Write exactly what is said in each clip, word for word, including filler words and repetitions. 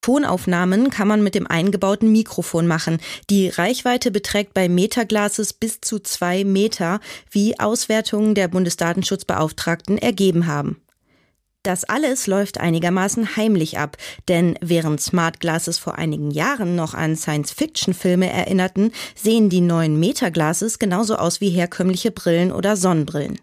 Tonaufnahmen kann man mit dem eingebauten Mikrofon machen. Die Reichweite beträgt bei Metaglasses bis zu zwei Meter, wie Auswertungen der Bundesdatenschutzbeauftragten ergeben haben. Das alles läuft einigermaßen heimlich ab, denn während Smart Glasses vor einigen Jahren noch an Science-Fiction-Filme erinnerten, sehen die neuen Metaglasses genauso aus wie herkömmliche Brillen oder Sonnenbrillen.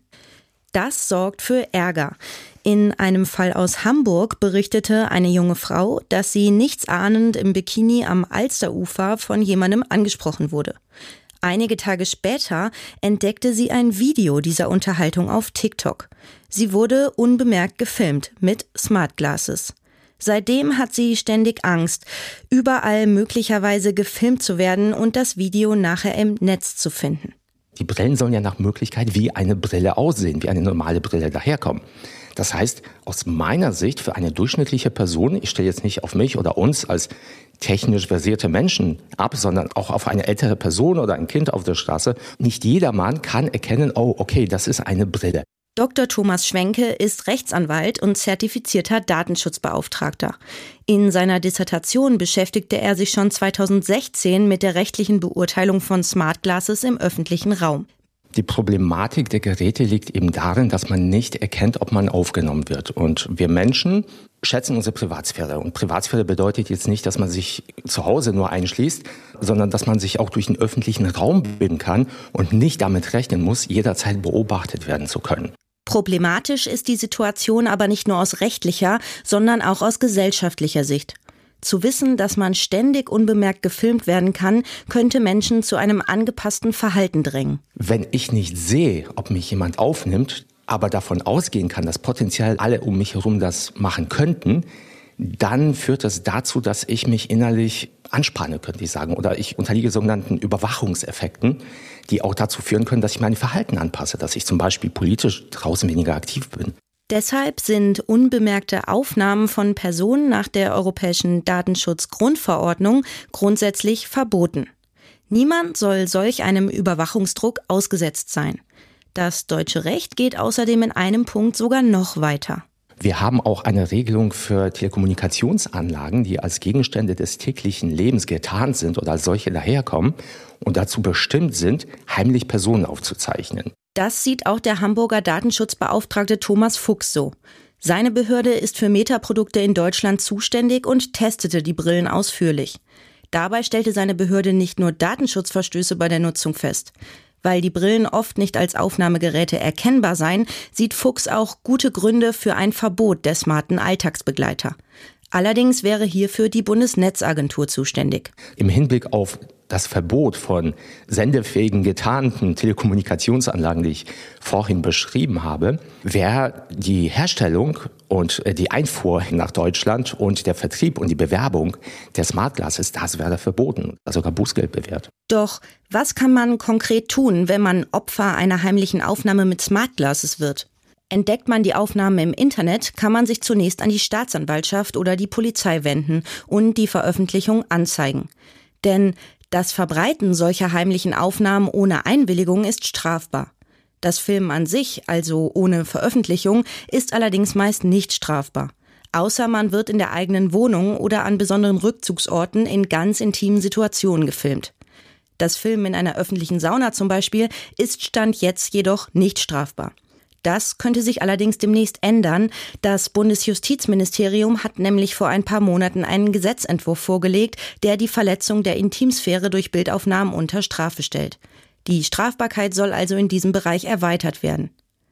Das sorgt für Ärger. In einem Fall aus Hamburg berichtete eine junge Frau, dass sie nichtsahnend im Bikini am Alsterufer von jemandem angesprochen wurde. Einige Tage später entdeckte sie ein Video dieser Unterhaltung auf TikTok. Sie wurde unbemerkt gefilmt mit Smart Glasses. Seitdem hat sie ständig Angst, überall möglicherweise gefilmt zu werden und das Video nachher im Netz zu finden. Die Brillen sollen ja nach Möglichkeit wie eine Brille aussehen, wie eine normale Brille daherkommen. Das heißt, aus meiner Sicht für eine durchschnittliche Person, ich stelle jetzt nicht auf mich oder uns als technisch versierte Menschen ab, sondern auch auf eine ältere Person oder ein Kind auf der Straße, nicht jedermann kann erkennen, oh, okay, das ist eine Brille. Doktor Thomas Schwenke ist Rechtsanwalt und zertifizierter Datenschutzbeauftragter. In seiner Dissertation beschäftigte er sich schon zweitausendsechzehn mit der rechtlichen Beurteilung von Smart Glasses im öffentlichen Raum. Die Problematik der Geräte liegt eben darin, dass man nicht erkennt, ob man aufgenommen wird. Und wir Menschen schätzen unsere Privatsphäre. Und Privatsphäre bedeutet jetzt nicht, dass man sich zu Hause nur einschließt, sondern dass man sich auch durch den öffentlichen Raum bewegen kann und nicht damit rechnen muss, jederzeit beobachtet werden zu können. Problematisch ist die Situation aber nicht nur aus rechtlicher, sondern auch aus gesellschaftlicher Sicht. Zu wissen, dass man ständig unbemerkt gefilmt werden kann, könnte Menschen zu einem angepassten Verhalten drängen. Wenn ich nicht sehe, ob mich jemand aufnimmt, aber davon ausgehen kann, dass potenziell alle um mich herum das machen könnten, dann führt das dazu, dass ich mich innerlich anspanne, könnte ich sagen. Oder ich unterliege sogenannten Überwachungseffekten, die auch dazu führen können, dass ich mein Verhalten anpasse, dass ich zum Beispiel politisch draußen weniger aktiv bin. Deshalb sind unbemerkte Aufnahmen von Personen nach der Europäischen Datenschutzgrundverordnung grundsätzlich verboten. Niemand soll solch einem Überwachungsdruck ausgesetzt sein. Das deutsche Recht geht außerdem in einem Punkt sogar noch weiter. Wir haben auch eine Regelung für Telekommunikationsanlagen, die als Gegenstände des täglichen Lebens getarnt sind oder als solche daherkommen und dazu bestimmt sind, heimlich Personen aufzuzeichnen. Das sieht auch der Hamburger Datenschutzbeauftragte Thomas Fuchs so. Seine Behörde ist für Meta-Produkte in Deutschland zuständig und testete die Brillen ausführlich. Dabei stellte seine Behörde nicht nur Datenschutzverstöße bei der Nutzung fest. Weil die Brillen oft nicht als Aufnahmegeräte erkennbar seien, sieht Fuchs auch gute Gründe für ein Verbot der smarten Alltagsbegleiter. Allerdings wäre hierfür die Bundesnetzagentur zuständig. Im Hinblick auf das Verbot von sendefähigen, getarnten Telekommunikationsanlagen, die ich vorhin beschrieben habe, wäre die Herstellung und die Einfuhr nach Deutschland und der Vertrieb und die Bewerbung der Smart Glasses, das wäre verboten, also sogar Bußgeld bewährt. Doch was kann man konkret tun, wenn man Opfer einer heimlichen Aufnahme mit Smart Glasses wird? Entdeckt man die Aufnahmen im Internet, kann man sich zunächst an die Staatsanwaltschaft oder die Polizei wenden und die Veröffentlichung anzeigen. Denn das Verbreiten solcher heimlichen Aufnahmen ohne Einwilligung ist strafbar. Das Filmen an sich, also ohne Veröffentlichung, ist allerdings meist nicht strafbar. Außer man wird in der eigenen Wohnung oder an besonderen Rückzugsorten in ganz intimen Situationen gefilmt. Das Filmen in einer öffentlichen Sauna zum Beispiel ist Stand jetzt jedoch nicht strafbar. Das könnte sich allerdings demnächst ändern. Das Bundesjustizministerium hat nämlich vor ein paar Monaten einen Gesetzentwurf vorgelegt, der die Verletzung der Intimsphäre durch Bildaufnahmen unter Strafe stellt. Die Strafbarkeit soll also in diesem Bereich erweitert werden.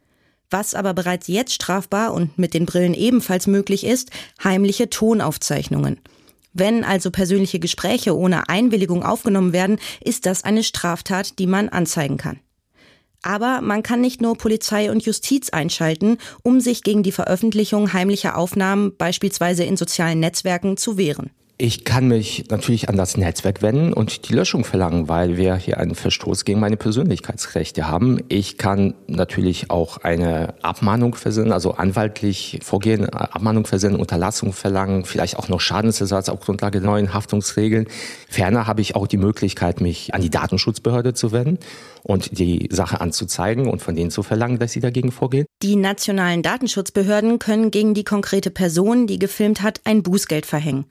Was aber bereits jetzt strafbar und mit den Brillen ebenfalls möglich ist, heimliche Tonaufzeichnungen. Wenn also persönliche Gespräche ohne Einwilligung aufgenommen werden, ist das eine Straftat, die man anzeigen kann. Aber man kann nicht nur Polizei und Justiz einschalten, um sich gegen die Veröffentlichung heimlicher Aufnahmen beispielsweise in sozialen Netzwerken zu wehren. Ich kann mich natürlich an das Netzwerk wenden und die Löschung verlangen, weil wir hier einen Verstoß gegen meine Persönlichkeitsrechte haben. Ich kann natürlich auch eine Abmahnung versenden, also anwaltlich vorgehen, Abmahnung versenden, Unterlassung verlangen, vielleicht auch noch Schadensersatz auf Grundlage der neuen Haftungsregeln. Ferner habe ich auch die Möglichkeit, mich an die Datenschutzbehörde zu wenden und die Sache anzuzeigen und von denen zu verlangen, dass sie dagegen vorgehen. Die nationalen Datenschutzbehörden können gegen die konkrete Person, die gefilmt hat, ein Bußgeld verhängen.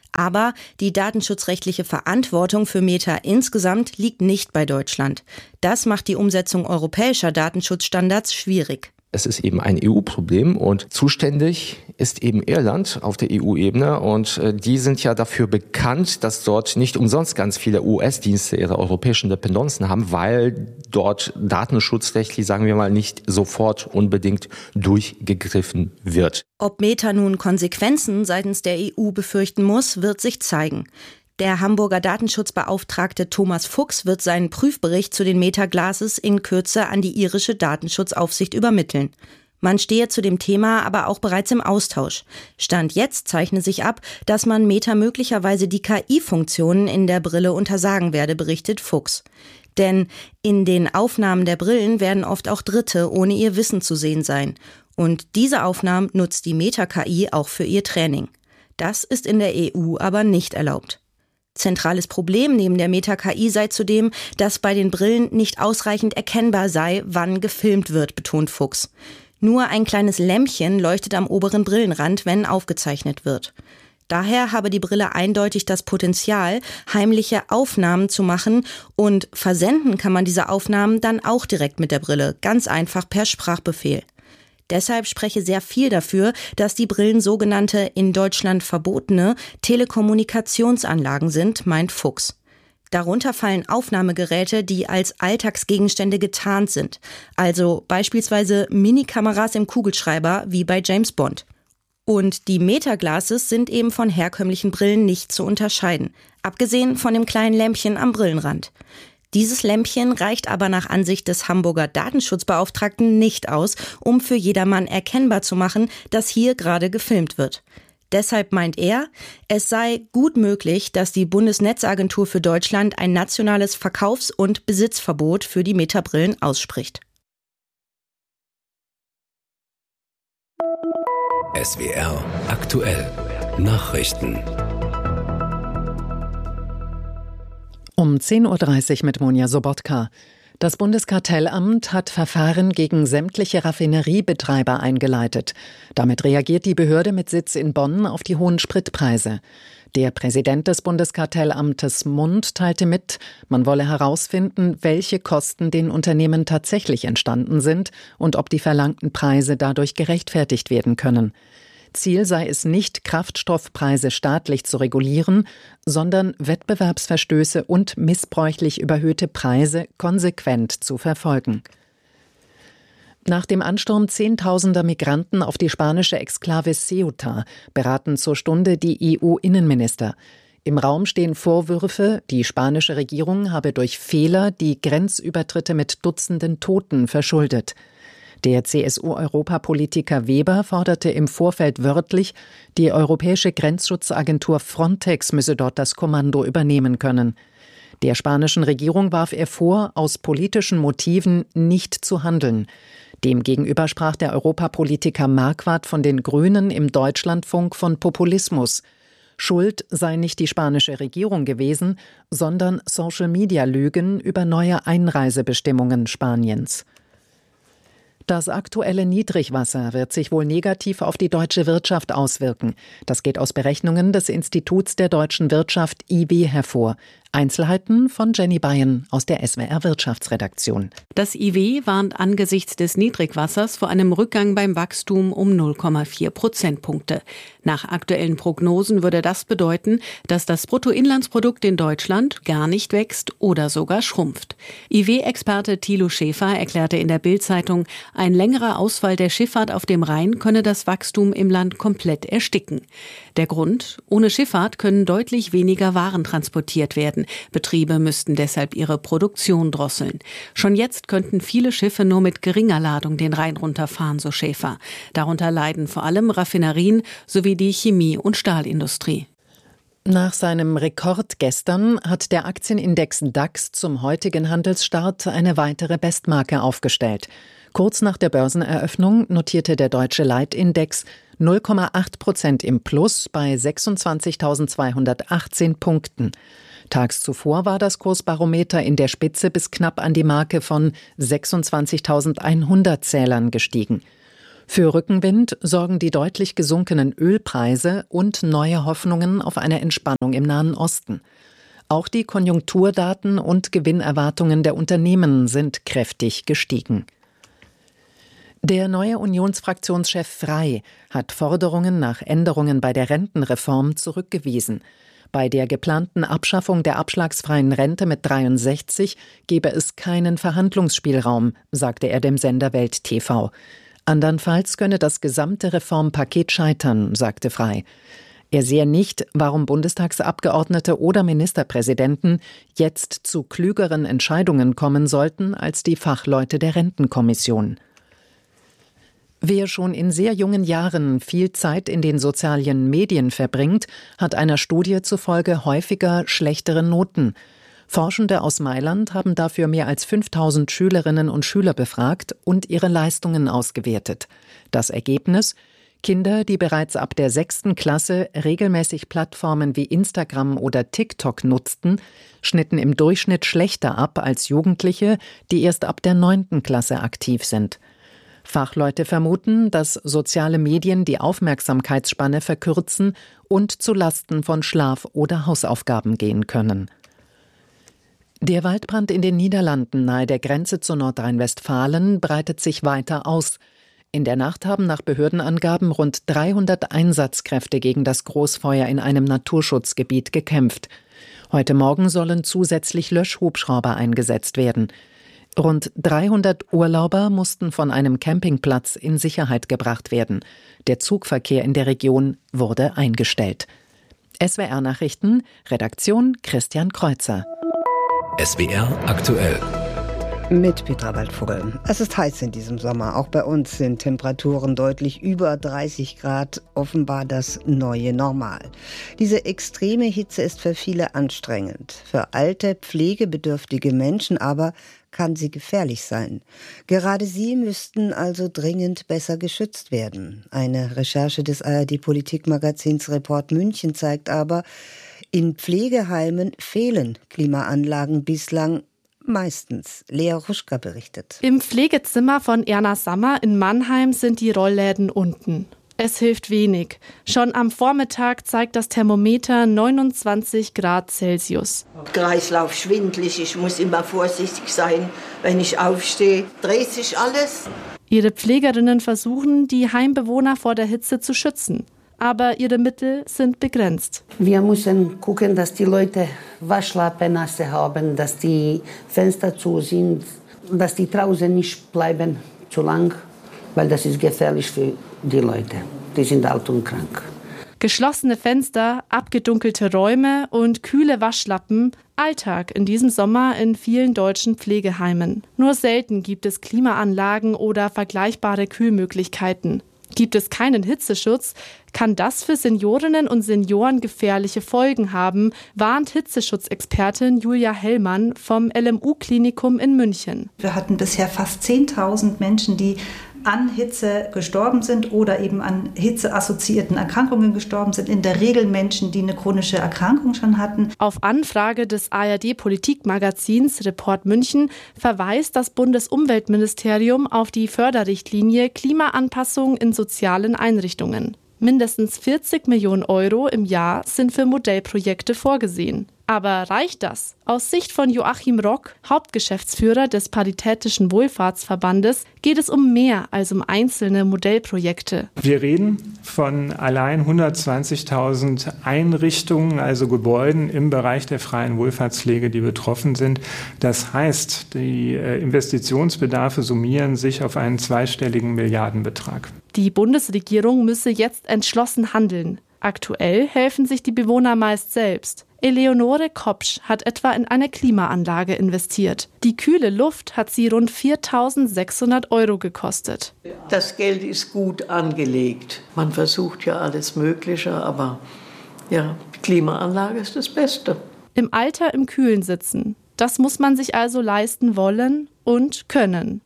Aber die datenschutzrechtliche Verantwortung für Meta insgesamt liegt nicht bei Deutschland. Das macht die Umsetzung europäischer Datenschutzstandards schwierig. Es ist eben ein E U-Problem und zuständig ist eben Irland auf der E U-Ebene und äh, die sind ja dafür bekannt, dass dort nicht umsonst ganz viele U S-Dienste ihre europäischen Dependancen haben, weil dort datenschutzrechtlich, sagen wir mal, nicht sofort unbedingt durchgegriffen wird. Ob Meta nun Konsequenzen seitens der E U befürchten muss, wird sich zeigen. Der Hamburger Datenschutzbeauftragte Thomas Fuchs wird seinen Prüfbericht zu den Meta-Glasses in Kürze an die irische Datenschutzaufsicht übermitteln. Man stehe zu dem Thema aber auch bereits im Austausch. Stand jetzt zeichne sich ab, dass man Meta möglicherweise die K I-Funktionen in der Brille untersagen werde, berichtet Fuchs. Denn in den Aufnahmen der Brillen werden oft auch Dritte ohne ihr Wissen zu sehen sein. Und diese Aufnahmen nutzt die Meta-K I auch für ihr Training. Das ist in der E U aber nicht erlaubt. Zentrales Problem neben der Meta-K I sei zudem, dass bei den Brillen nicht ausreichend erkennbar sei, wann gefilmt wird, betont Fuchs. Nur ein kleines Lämpchen leuchtet am oberen Brillenrand, wenn aufgezeichnet wird. Daher habe die Brille eindeutig das Potenzial, heimliche Aufnahmen zu machen, und versenden kann man diese Aufnahmen dann auch direkt mit der Brille, ganz einfach per Sprachbefehl. Deshalb spreche sehr viel dafür, dass die Brillen sogenannte in Deutschland verbotene Telekommunikationsanlagen sind, meint Fuchs. Darunter fallen Aufnahmegeräte, die als Alltagsgegenstände getarnt sind, also beispielsweise Minikameras im Kugelschreiber wie bei James Bond. Und die Meta-Glasses sind eben von herkömmlichen Brillen nicht zu unterscheiden, abgesehen von dem kleinen Lämpchen am Brillenrand. Dieses Lämpchen reicht aber nach Ansicht des Hamburger Datenschutzbeauftragten nicht aus, um für jedermann erkennbar zu machen, dass hier gerade gefilmt wird. Deshalb meint er, es sei gut möglich, dass die Bundesnetzagentur für Deutschland ein nationales Verkaufs- und Besitzverbot für die Meta-Brillen ausspricht. S W R aktuell Nachrichten. Um zehn Uhr dreißig mit Monja Sobotka. Das Bundeskartellamt hat Verfahren gegen sämtliche Raffineriebetreiber eingeleitet. Damit reagiert die Behörde mit Sitz in Bonn auf die hohen Spritpreise. Der Präsident des Bundeskartellamtes Mund teilte mit, man wolle herausfinden, welche Kosten den Unternehmen tatsächlich entstanden sind und ob die verlangten Preise dadurch gerechtfertigt werden können. Ziel sei es nicht, Kraftstoffpreise staatlich zu regulieren, sondern Wettbewerbsverstöße und missbräuchlich überhöhte Preise konsequent zu verfolgen. Nach dem Ansturm zehntausender Migranten auf die spanische Exklave Ceuta beraten zur Stunde die E U-Innenminister. Im Raum stehen Vorwürfe, die spanische Regierung habe durch Fehler die Grenzübertritte mit Dutzenden Toten verschuldet. Der C S U-Europapolitiker Weber forderte im Vorfeld wörtlich, die europäische Grenzschutzagentur Frontex müsse dort das Kommando übernehmen können. Der spanischen Regierung warf er vor, aus politischen Motiven nicht zu handeln. Demgegenüber sprach der Europapolitiker Marquardt von den Grünen im Deutschlandfunk von Populismus. Schuld sei nicht die spanische Regierung gewesen, sondern Social-Media-Lügen über neue Einreisebestimmungen Spaniens. Das aktuelle Niedrigwasser wird sich wohl negativ auf die deutsche Wirtschaft auswirken. Das geht aus Berechnungen des Instituts der deutschen Wirtschaft I W hervor. Einzelheiten von Jenny Bayen aus der S W R Wirtschaftsredaktion. Das I W warnt angesichts des Niedrigwassers vor einem Rückgang beim Wachstum um null Komma vier Prozentpunkte. Nach aktuellen Prognosen würde das bedeuten, dass das Bruttoinlandsprodukt in Deutschland gar nicht wächst oder sogar schrumpft. I W-Experte Thilo Schäfer erklärte in der Bild-Zeitung, ein längerer Ausfall der Schifffahrt auf dem Rhein könne das Wachstum im Land komplett ersticken. Der Grund? Ohne Schifffahrt können deutlich weniger Waren transportiert werden. Betriebe müssten deshalb ihre Produktion drosseln. Schon jetzt könnten viele Schiffe nur mit geringer Ladung den Rhein runterfahren, so Schäfer. Darunter leiden vor allem Raffinerien sowie die Chemie- und Stahlindustrie. Nach seinem Rekord gestern hat der Aktienindex DAX zum heutigen Handelsstart eine weitere Bestmarke aufgestellt. Kurz nach der Börseneröffnung notierte der deutsche Leitindex null Komma acht Prozent im Plus bei sechsundzwanzigtausendzweihundertachtzehn Punkten. Tags zuvor war das Kursbarometer in der Spitze bis knapp an die Marke von sechsundzwanzigtausendeinhundert Zählern gestiegen. Für Rückenwind sorgen die deutlich gesunkenen Ölpreise und neue Hoffnungen auf eine Entspannung im Nahen Osten. Auch die Konjunkturdaten und Gewinnerwartungen der Unternehmen sind kräftig gestiegen. Der neue Unionsfraktionschef Frey hat Forderungen nach Änderungen bei der Rentenreform zurückgewiesen. Bei der geplanten Abschaffung der abschlagsfreien Rente mit dreiundsechzig gebe es keinen Verhandlungsspielraum, sagte er dem Sender Welt T V. Andernfalls könne das gesamte Reformpaket scheitern, sagte Frey. Er sehe nicht, warum Bundestagsabgeordnete oder Ministerpräsidenten jetzt zu klügeren Entscheidungen kommen sollten als die Fachleute der Rentenkommission. Wer schon in sehr jungen Jahren viel Zeit in den sozialen Medien verbringt, hat einer Studie zufolge häufiger schlechtere Noten. Forschende aus Mailand haben dafür mehr als fünftausend Schülerinnen und Schüler befragt und ihre Leistungen ausgewertet. Das Ergebnis: Kinder, die bereits ab der sechsten Klasse regelmäßig Plattformen wie Instagram oder TikTok nutzten, schnitten im Durchschnitt schlechter ab als Jugendliche, die erst ab der neunten Klasse aktiv sind. Fachleute vermuten, dass soziale Medien die Aufmerksamkeitsspanne verkürzen und zu Lasten von Schlaf oder Hausaufgaben gehen können. Der Waldbrand in den Niederlanden nahe der Grenze zu Nordrhein-Westfalen breitet sich weiter aus. In der Nacht haben nach Behördenangaben rund dreihundert Einsatzkräfte gegen das Großfeuer in einem Naturschutzgebiet gekämpft. Heute Morgen sollen zusätzlich Löschhubschrauber eingesetzt werden. Rund dreihundert Urlauber mussten von einem Campingplatz in Sicherheit gebracht werden. Der Zugverkehr in der Region wurde eingestellt. S W R-Nachrichten, Redaktion Christian Kreuzer. S W R aktuell. Mit Petra Waldvogel. Es ist heiß in diesem Sommer. Auch bei uns sind Temperaturen deutlich über dreißig Grad, offenbar das neue Normal. Diese extreme Hitze ist für viele anstrengend. Für alte, pflegebedürftige Menschen aber kann sie gefährlich sein. Gerade sie müssten also dringend besser geschützt werden. Eine Recherche des A R D-Politikmagazins Report München zeigt aber, in Pflegeheimen fehlen Klimaanlagen bislang meistens. Lea Ruschka berichtet. Im Pflegezimmer von Erna Sammer in Mannheim sind die Rollläden unten. Es hilft wenig. Schon am Vormittag zeigt das Thermometer neunundzwanzig Grad Celsius. Kreislauf schwindelig, ich muss immer vorsichtig sein, wenn ich aufstehe. Dreht sich alles. Ihre Pflegerinnen versuchen, die Heimbewohner vor der Hitze zu schützen. Aber ihre Mittel sind begrenzt. Wir müssen gucken, dass die Leute Waschlappen nasse haben, dass die Fenster zu sind, dass die draußen nicht bleiben zu lang, weil das ist gefährlich für die Leute. Die sind alt und krank. Geschlossene Fenster, abgedunkelte Räume und kühle Waschlappen, Alltag in diesem Sommer in vielen deutschen Pflegeheimen. Nur selten gibt es Klimaanlagen oder vergleichbare Kühlmöglichkeiten. Gibt es keinen Hitzeschutz, kann das für Seniorinnen und Senioren gefährliche Folgen haben, warnt Hitzeschutzexpertin Julia Hellmann vom L M U-Klinikum in München. Wir hatten bisher fast zehntausend Menschen, die an Hitze gestorben sind oder eben an hitzeassoziierten Erkrankungen gestorben sind. In der Regel Menschen, die eine chronische Erkrankung schon hatten. Auf Anfrage des A R D-Politikmagazins Report München verweist das Bundesumweltministerium auf die Förderrichtlinie Klimaanpassung in sozialen Einrichtungen. Mindestens vierzig Millionen Euro im Jahr sind für Modellprojekte vorgesehen. Aber reicht das? Aus Sicht von Joachim Rock, Hauptgeschäftsführer des Paritätischen Wohlfahrtsverbandes, geht es um mehr als um einzelne Modellprojekte. Wir reden von allein hundertzwanzigtausend Einrichtungen, also Gebäuden im Bereich der freien Wohlfahrtspflege, die betroffen sind. Das heißt, die Investitionsbedarfe summieren sich auf einen zweistelligen Milliardenbetrag. Die Bundesregierung müsse jetzt entschlossen handeln. Aktuell helfen sich die Bewohner meist selbst. Eleonore Kopsch hat etwa in eine Klimaanlage investiert. Die kühle Luft hat sie rund viertausendsechshundert Euro gekostet. Das Geld ist gut angelegt. Man versucht ja alles Mögliche, aber ja, die Klimaanlage ist das Beste. Im Alter im Kühlen sitzen. Das muss man sich also leisten wollen und können.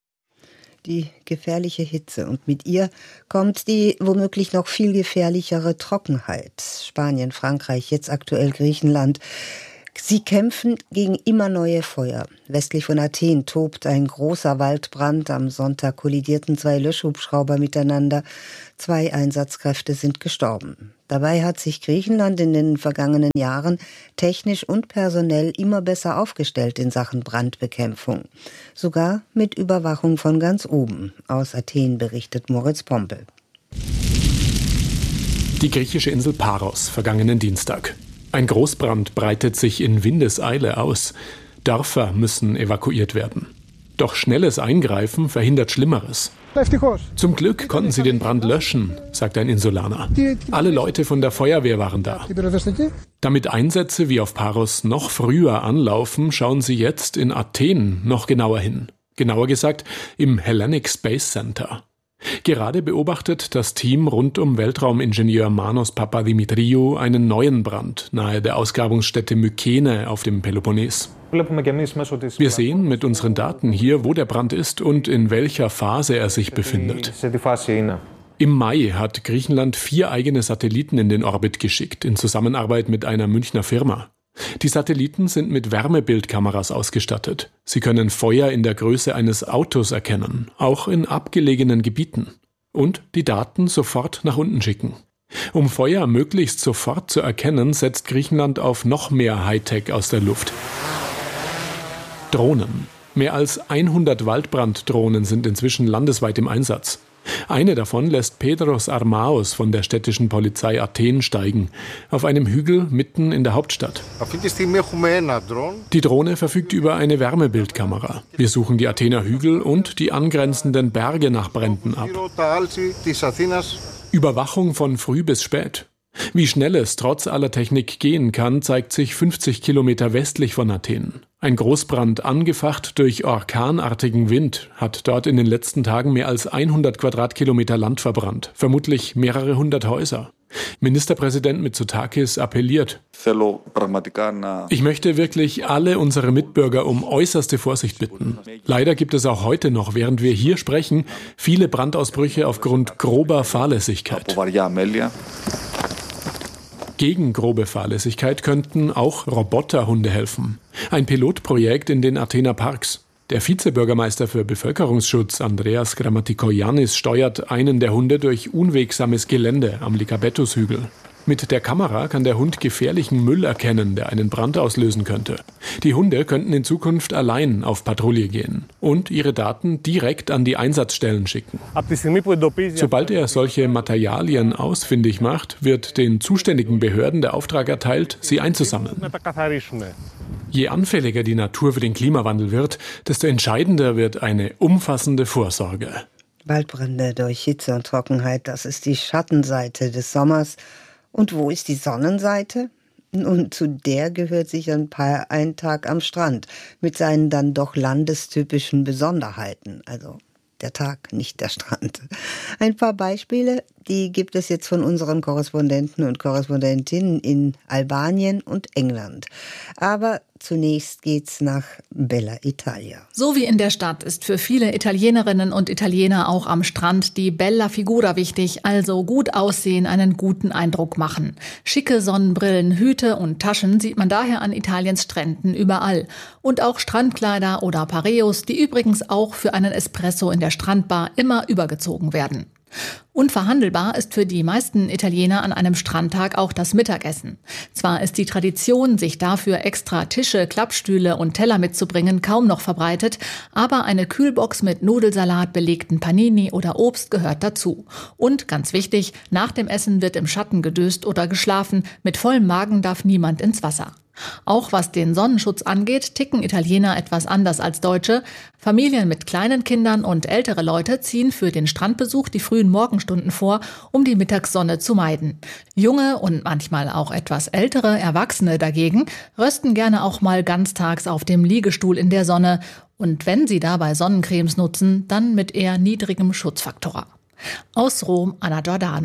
Die gefährliche Hitze und mit ihr kommt die womöglich noch viel gefährlichere Trockenheit. Spanien, Frankreich, jetzt aktuell Griechenland. Sie kämpfen gegen immer neue Feuer. Westlich von Athen tobt ein großer Waldbrand. Am Sonntag kollidierten zwei Löschhubschrauber miteinander. Zwei Einsatzkräfte sind gestorben. Dabei hat sich Griechenland in den vergangenen Jahren technisch und personell immer besser aufgestellt in Sachen Brandbekämpfung. Sogar mit Überwachung von ganz oben. Aus Athen berichtet Moritz Pompel. Die griechische Insel Paros, vergangenen Dienstag. Ein Großbrand breitet sich in Windeseile aus. Dörfer müssen evakuiert werden. Doch schnelles Eingreifen verhindert Schlimmeres. Zum Glück konnten sie den Brand löschen, sagt ein Insulaner. Alle Leute von der Feuerwehr waren da. Damit Einsätze wie auf Paros noch früher anlaufen, schauen sie jetzt in Athen noch genauer hin. Genauer gesagt im Hellenic Space Center. Gerade beobachtet das Team rund um Weltraumingenieur Manos Papadimitriou einen neuen Brand nahe der Ausgrabungsstätte Mykene auf dem Peloponnes. Wir sehen mit unseren Daten hier, wo der Brand ist und in welcher Phase er sich befindet. Im Mai hat Griechenland vier eigene Satelliten in den Orbit geschickt, in Zusammenarbeit mit einer Münchner Firma. Die Satelliten sind mit Wärmebildkameras ausgestattet. Sie können Feuer in der Größe eines Autos erkennen, auch in abgelegenen Gebieten. Und die Daten sofort nach unten schicken. Um Feuer möglichst sofort zu erkennen, setzt Griechenland auf noch mehr Hightech aus der Luft. Drohnen. Mehr als hundert Waldbranddrohnen sind inzwischen landesweit im Einsatz. Eine davon lässt Pedros Armaos von der städtischen Polizei Athen steigen, auf einem Hügel mitten in der Hauptstadt. Die Drohne verfügt über eine Wärmebildkamera. Wir suchen die Athener Hügel und die angrenzenden Berge nach Bränden ab. Überwachung von früh bis spät. Wie schnell es trotz aller Technik gehen kann, zeigt sich fünfzig Kilometer westlich von Athen. Ein Großbrand, angefacht durch orkanartigen Wind, hat dort in den letzten Tagen mehr als hundert Quadratkilometer Land verbrannt, vermutlich mehrere hundert Häuser. Ministerpräsident Mitsotakis appelliert: Ich möchte wirklich alle unsere Mitbürger um äußerste Vorsicht bitten. Leider gibt es auch heute noch, während wir hier sprechen, viele Brandausbrüche aufgrund grober Fahrlässigkeit. Gegen grobe Fahrlässigkeit könnten auch Roboterhunde helfen. Ein Pilotprojekt in den Athener Parks. Der Vizebürgermeister für Bevölkerungsschutz Andreas Grammatikoyannis steuert einen der Hunde durch unwegsames Gelände am Likabetus-Hügel. Mit der Kamera kann der Hund gefährlichen Müll erkennen, der einen Brand auslösen könnte. Die Hunde könnten in Zukunft allein auf Patrouille gehen und ihre Daten direkt an die Einsatzstellen schicken. Sobald er solche Materialien ausfindig macht, wird den zuständigen Behörden der Auftrag erteilt, sie einzusammeln. Je anfälliger die Natur für den Klimawandel wird, desto entscheidender wird eine umfassende Vorsorge. Waldbrände durch Hitze und Trockenheit, das ist die Schattenseite des Sommers. Und wo ist die Sonnenseite? Nun, zu der gehört sicher ein paar ein Tag am Strand mit seinen dann doch landestypischen Besonderheiten. Also der Tag, nicht der Strand. Ein paar Beispiele, die gibt es jetzt von unseren Korrespondenten und Korrespondentinnen in Albanien und England. Aber zunächst geht's nach Bella Italia. So wie in der Stadt ist für viele Italienerinnen und Italiener auch am Strand die Bella Figura wichtig, also gut aussehen, einen guten Eindruck machen. Schicke Sonnenbrillen, Hüte und Taschen sieht man daher an Italiens Stränden überall. Und auch Strandkleider oder Pareos, die übrigens auch für einen Espresso in der Strandbar immer übergezogen werden. Unverhandelbar ist für die meisten Italiener an einem Strandtag auch das Mittagessen. Zwar ist die Tradition, sich dafür extra Tische, Klappstühle und Teller mitzubringen, kaum noch verbreitet, aber eine Kühlbox mit Nudelsalat, belegten Panini oder Obst gehört dazu. Und ganz wichtig, nach dem Essen wird im Schatten gedöst oder geschlafen, mit vollem Magen darf niemand ins Wasser. Auch was den Sonnenschutz angeht, ticken Italiener etwas anders als Deutsche. Familien mit kleinen Kindern und ältere Leute ziehen für den Strandbesuch die frühen Morgenstunden vor, um die Mittagssonne zu meiden. Junge und manchmal auch etwas ältere Erwachsene dagegen rösten gerne auch mal ganztags auf dem Liegestuhl in der Sonne. Und wenn sie dabei Sonnencremes nutzen, dann mit eher niedrigem Schutzfaktor. Aus Rom, Anna Giordano.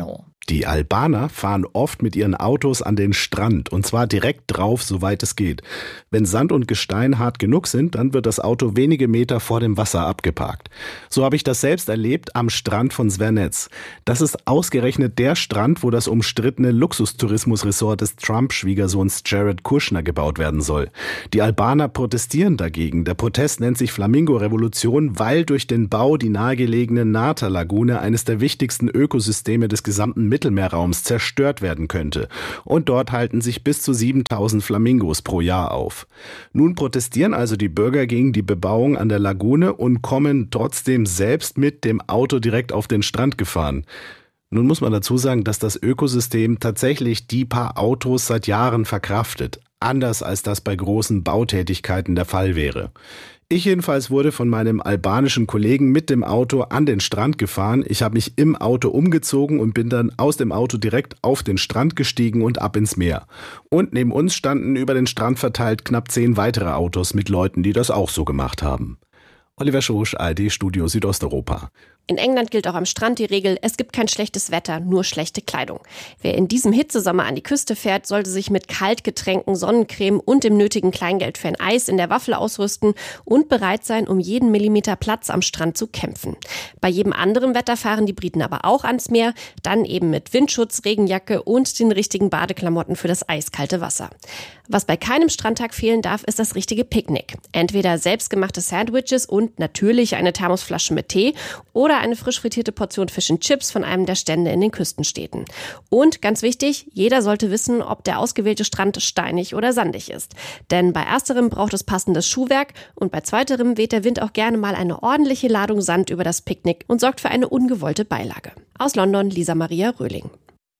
Die Albaner fahren oft mit ihren Autos an den Strand und zwar direkt drauf, soweit es geht. Wenn Sand und Gestein hart genug sind, dann wird das Auto wenige Meter vor dem Wasser abgeparkt. So habe ich das selbst erlebt am Strand von Zvernec. Das ist ausgerechnet der Strand, wo das umstrittene Luxustourismusresort des Trump-Schwiegersohns Jared Kushner gebaut werden soll. Die Albaner protestieren dagegen. Der Protest nennt sich Flamingo-Revolution, weil durch den Bau die nahegelegene Narta-Lagune, eines der wichtigsten Ökosysteme des gesamten Mittelmeerraums, zerstört werden könnte. Und dort halten sich bis zu siebentausend Flamingos pro Jahr auf. Nun protestieren also die Bürger gegen die Bebauung an der Lagune und kommen trotzdem selbst mit dem Auto direkt auf den Strand gefahren. Nun muss man dazu sagen, dass das Ökosystem tatsächlich die paar Autos seit Jahren verkraftet. Anders als das bei großen Bautätigkeiten der Fall wäre. Ich jedenfalls wurde von meinem albanischen Kollegen mit dem Auto an den Strand gefahren. Ich habe mich im Auto umgezogen und bin dann aus dem Auto direkt auf den Strand gestiegen und ab ins Meer. Und neben uns standen über den Strand verteilt knapp zehn weitere Autos mit Leuten, die das auch so gemacht haben. Oliver Schosch, A R D Studio Südosteuropa. In England gilt auch am Strand die Regel, es gibt kein schlechtes Wetter, nur schlechte Kleidung. Wer in diesem Hitzesommer an die Küste fährt, sollte sich mit Kaltgetränken, Sonnencreme und dem nötigen Kleingeld für ein Eis in der Waffel ausrüsten und bereit sein, um jeden Millimeter Platz am Strand zu kämpfen. Bei jedem anderen Wetter fahren die Briten aber auch ans Meer, dann eben mit Windschutz, Regenjacke und den richtigen Badeklamotten für das eiskalte Wasser. Was bei keinem Strandtag fehlen darf, ist das richtige Picknick. Entweder selbstgemachte Sandwiches und natürlich eine Thermosflasche mit Tee oder eine frisch frittierte Portion Fish and Chips von einem der Stände in den Küstenstädten. Und ganz wichtig, jeder sollte wissen, ob der ausgewählte Strand steinig oder sandig ist. Denn bei ersterem braucht es passendes Schuhwerk und bei zweiterem weht der Wind auch gerne mal eine ordentliche Ladung Sand über das Picknick und sorgt für eine ungewollte Beilage. Aus London, Lisa Maria Röhling.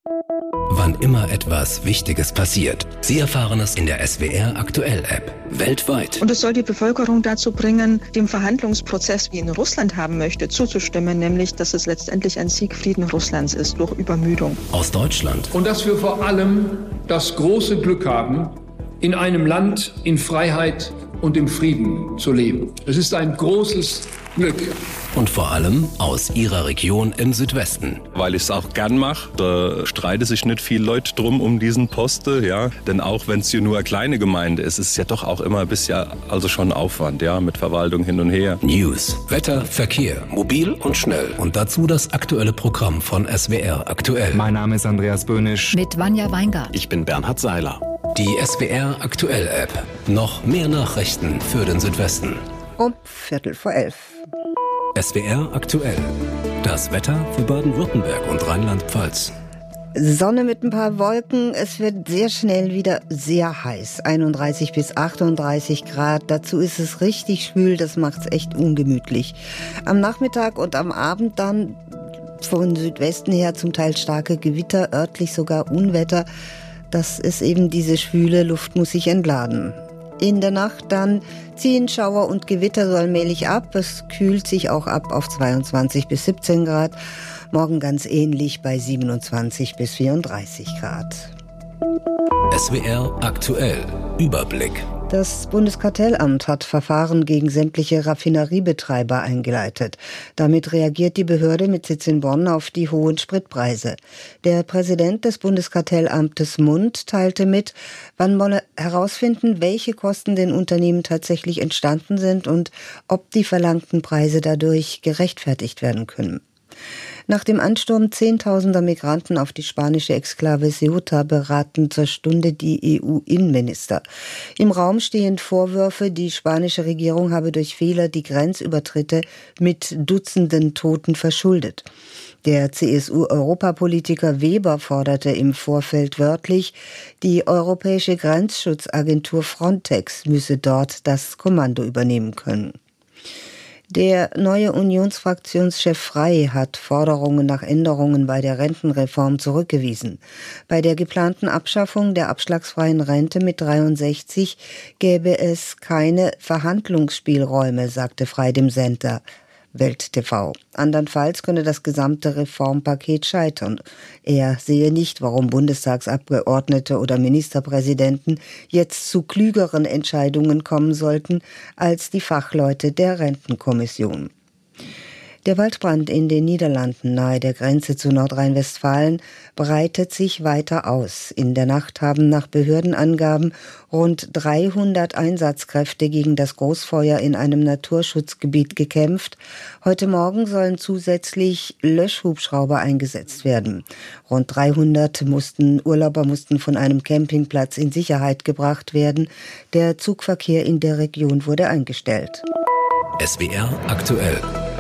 Wann immer etwas Wichtiges passiert, Sie erfahren es in der S W R Aktuell App. Weltweit. Und es soll die Bevölkerung dazu bringen, dem Verhandlungsprozess, wie ihn Russland haben möchte, zuzustimmen, nämlich, dass es letztendlich ein Siegfrieden Russlands ist durch Übermüdung. Aus Deutschland. Und dass wir vor allem das große Glück haben, in einem Land in Freiheit und im Frieden zu leben. Es ist ein großes Glück. Und vor allem aus Ihrer Region im Südwesten. Weil ich es auch gern mache, da streiten sich nicht viele Leute drum um diesen Posten, ja. Denn auch wenn es hier nur eine kleine Gemeinde ist, ist es ja doch auch immer ein bisschen, also schon Aufwand, ja, mit Verwaltung hin und her. News, Wetter, Verkehr, mobil und schnell. Und dazu das aktuelle Programm von S W R Aktuell. Mein Name ist Andreas Böhnisch. Mit Vanja Weingart. Ich bin Bernhard Seiler. Die S W R Aktuell App. Noch mehr Nachrichten für den Südwesten. Um Viertel vor elf. S W R Aktuell. Das Wetter für Baden-Württemberg und Rheinland-Pfalz. Sonne mit ein paar Wolken. Es wird sehr schnell wieder sehr heiß. einunddreißig bis achtunddreißig Grad. Dazu ist es richtig schwül. Das macht's echt ungemütlich. Am Nachmittag und am Abend dann von Südwesten her zum Teil starke Gewitter, örtlich sogar Unwetter. Das ist eben diese schwüle Luft, muss sich entladen. In der Nacht dann ziehen Schauer und Gewitter so allmählich ab. Es kühlt sich auch ab auf zweiundzwanzig bis siebzehn Grad. Morgen ganz ähnlich bei siebenundzwanzig bis vierunddreißig Grad. S W R Aktuell. Überblick. Das Bundeskartellamt hat Verfahren gegen sämtliche Raffineriebetreiber eingeleitet. Damit reagiert die Behörde mit Sitz in Bonn auf die hohen Spritpreise. Der Präsident des Bundeskartellamtes Mund teilte mit, man wolle herausfinden, welche Kosten den Unternehmen tatsächlich entstanden sind und ob die verlangten Preise dadurch gerechtfertigt werden können. Nach dem Ansturm zehntausender Migranten auf die spanische Exklave Ceuta beraten zur Stunde die E U-Innenminister. Im Raum stehen Vorwürfe, die spanische Regierung habe durch Fehler die Grenzübertritte mit Dutzenden Toten verschuldet. Der C S U-Europapolitiker Weber forderte im Vorfeld wörtlich, die europäische Grenzschutzagentur Frontex müsse dort das Kommando übernehmen können. Der neue Unionsfraktionschef Frey hat Forderungen nach Änderungen bei der Rentenreform zurückgewiesen. Bei der geplanten Abschaffung der abschlagsfreien Rente mit dreiundsechzig gäbe es keine Verhandlungsspielräume, sagte Frey dem Sender Welt T V. Andernfalls könne das gesamte Reformpaket scheitern. Er sehe nicht, warum Bundestagsabgeordnete oder Ministerpräsidenten jetzt zu klügeren Entscheidungen kommen sollten als die Fachleute der Rentenkommission. Der Waldbrand in den Niederlanden nahe der Grenze zu Nordrhein-Westfalen breitet sich weiter aus. In der Nacht haben nach Behördenangaben rund dreihundert Einsatzkräfte gegen das Großfeuer in einem Naturschutzgebiet gekämpft. Heute Morgen sollen zusätzlich Löschhubschrauber eingesetzt werden. Rund dreihundert mussten, Urlauber mussten von einem Campingplatz in Sicherheit gebracht werden. Der Zugverkehr in der Region wurde eingestellt. S W R aktuell.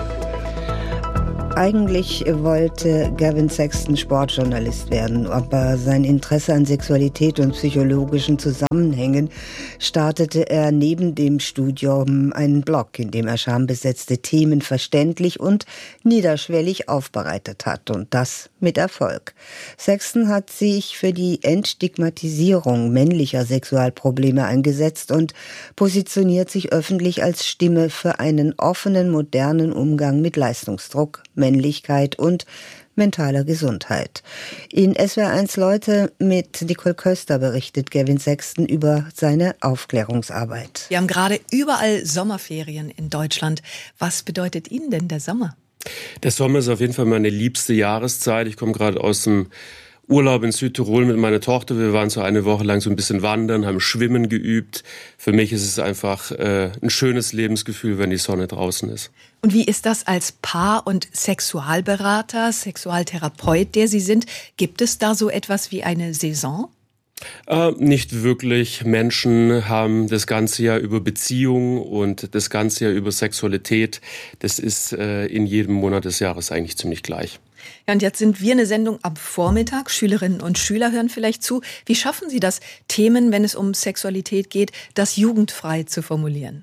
Eigentlich wollte Gavin Sexton Sportjournalist werden, aber sein Interesse an Sexualität und psychologischen Zusammenhängen startete er neben dem Studium einen Blog, in dem er schambesetzte Themen verständlich und niederschwellig aufbereitet hat, und das mit Erfolg. Sexton hat sich für die Entstigmatisierung männlicher Sexualprobleme eingesetzt und positioniert sich öffentlich als Stimme für einen offenen, modernen Umgang mit Leistungsdruck, Männlichkeit und mentaler Gesundheit. In S W R eins Leute mit Nicole Köster berichtet Gavin Sexton über seine Aufklärungsarbeit. Wir haben gerade überall Sommerferien in Deutschland. Was bedeutet Ihnen denn der Sommer? Der Sommer ist auf jeden Fall meine liebste Jahreszeit. Ich komme gerade aus dem Urlaub in Südtirol mit meiner Tochter. Wir waren so eine Woche lang so ein bisschen wandern, haben Schwimmen geübt. Für mich ist es einfach äh, ein schönes Lebensgefühl, wenn die Sonne draußen ist. Und wie ist das als Paar- und Sexualberater, Sexualtherapeut, der Sie sind? Gibt es da so etwas wie eine Saison? Äh, nicht wirklich. Menschen haben das ganze Jahr über Beziehungen und das ganze Jahr über Sexualität. Das ist äh, in jedem Monat des Jahres eigentlich ziemlich gleich. Ja, und jetzt sind wir eine Sendung am Vormittag. Schülerinnen und Schüler hören vielleicht zu. Wie schaffen Sie das, Themen, wenn es um Sexualität geht, das jugendfrei zu formulieren?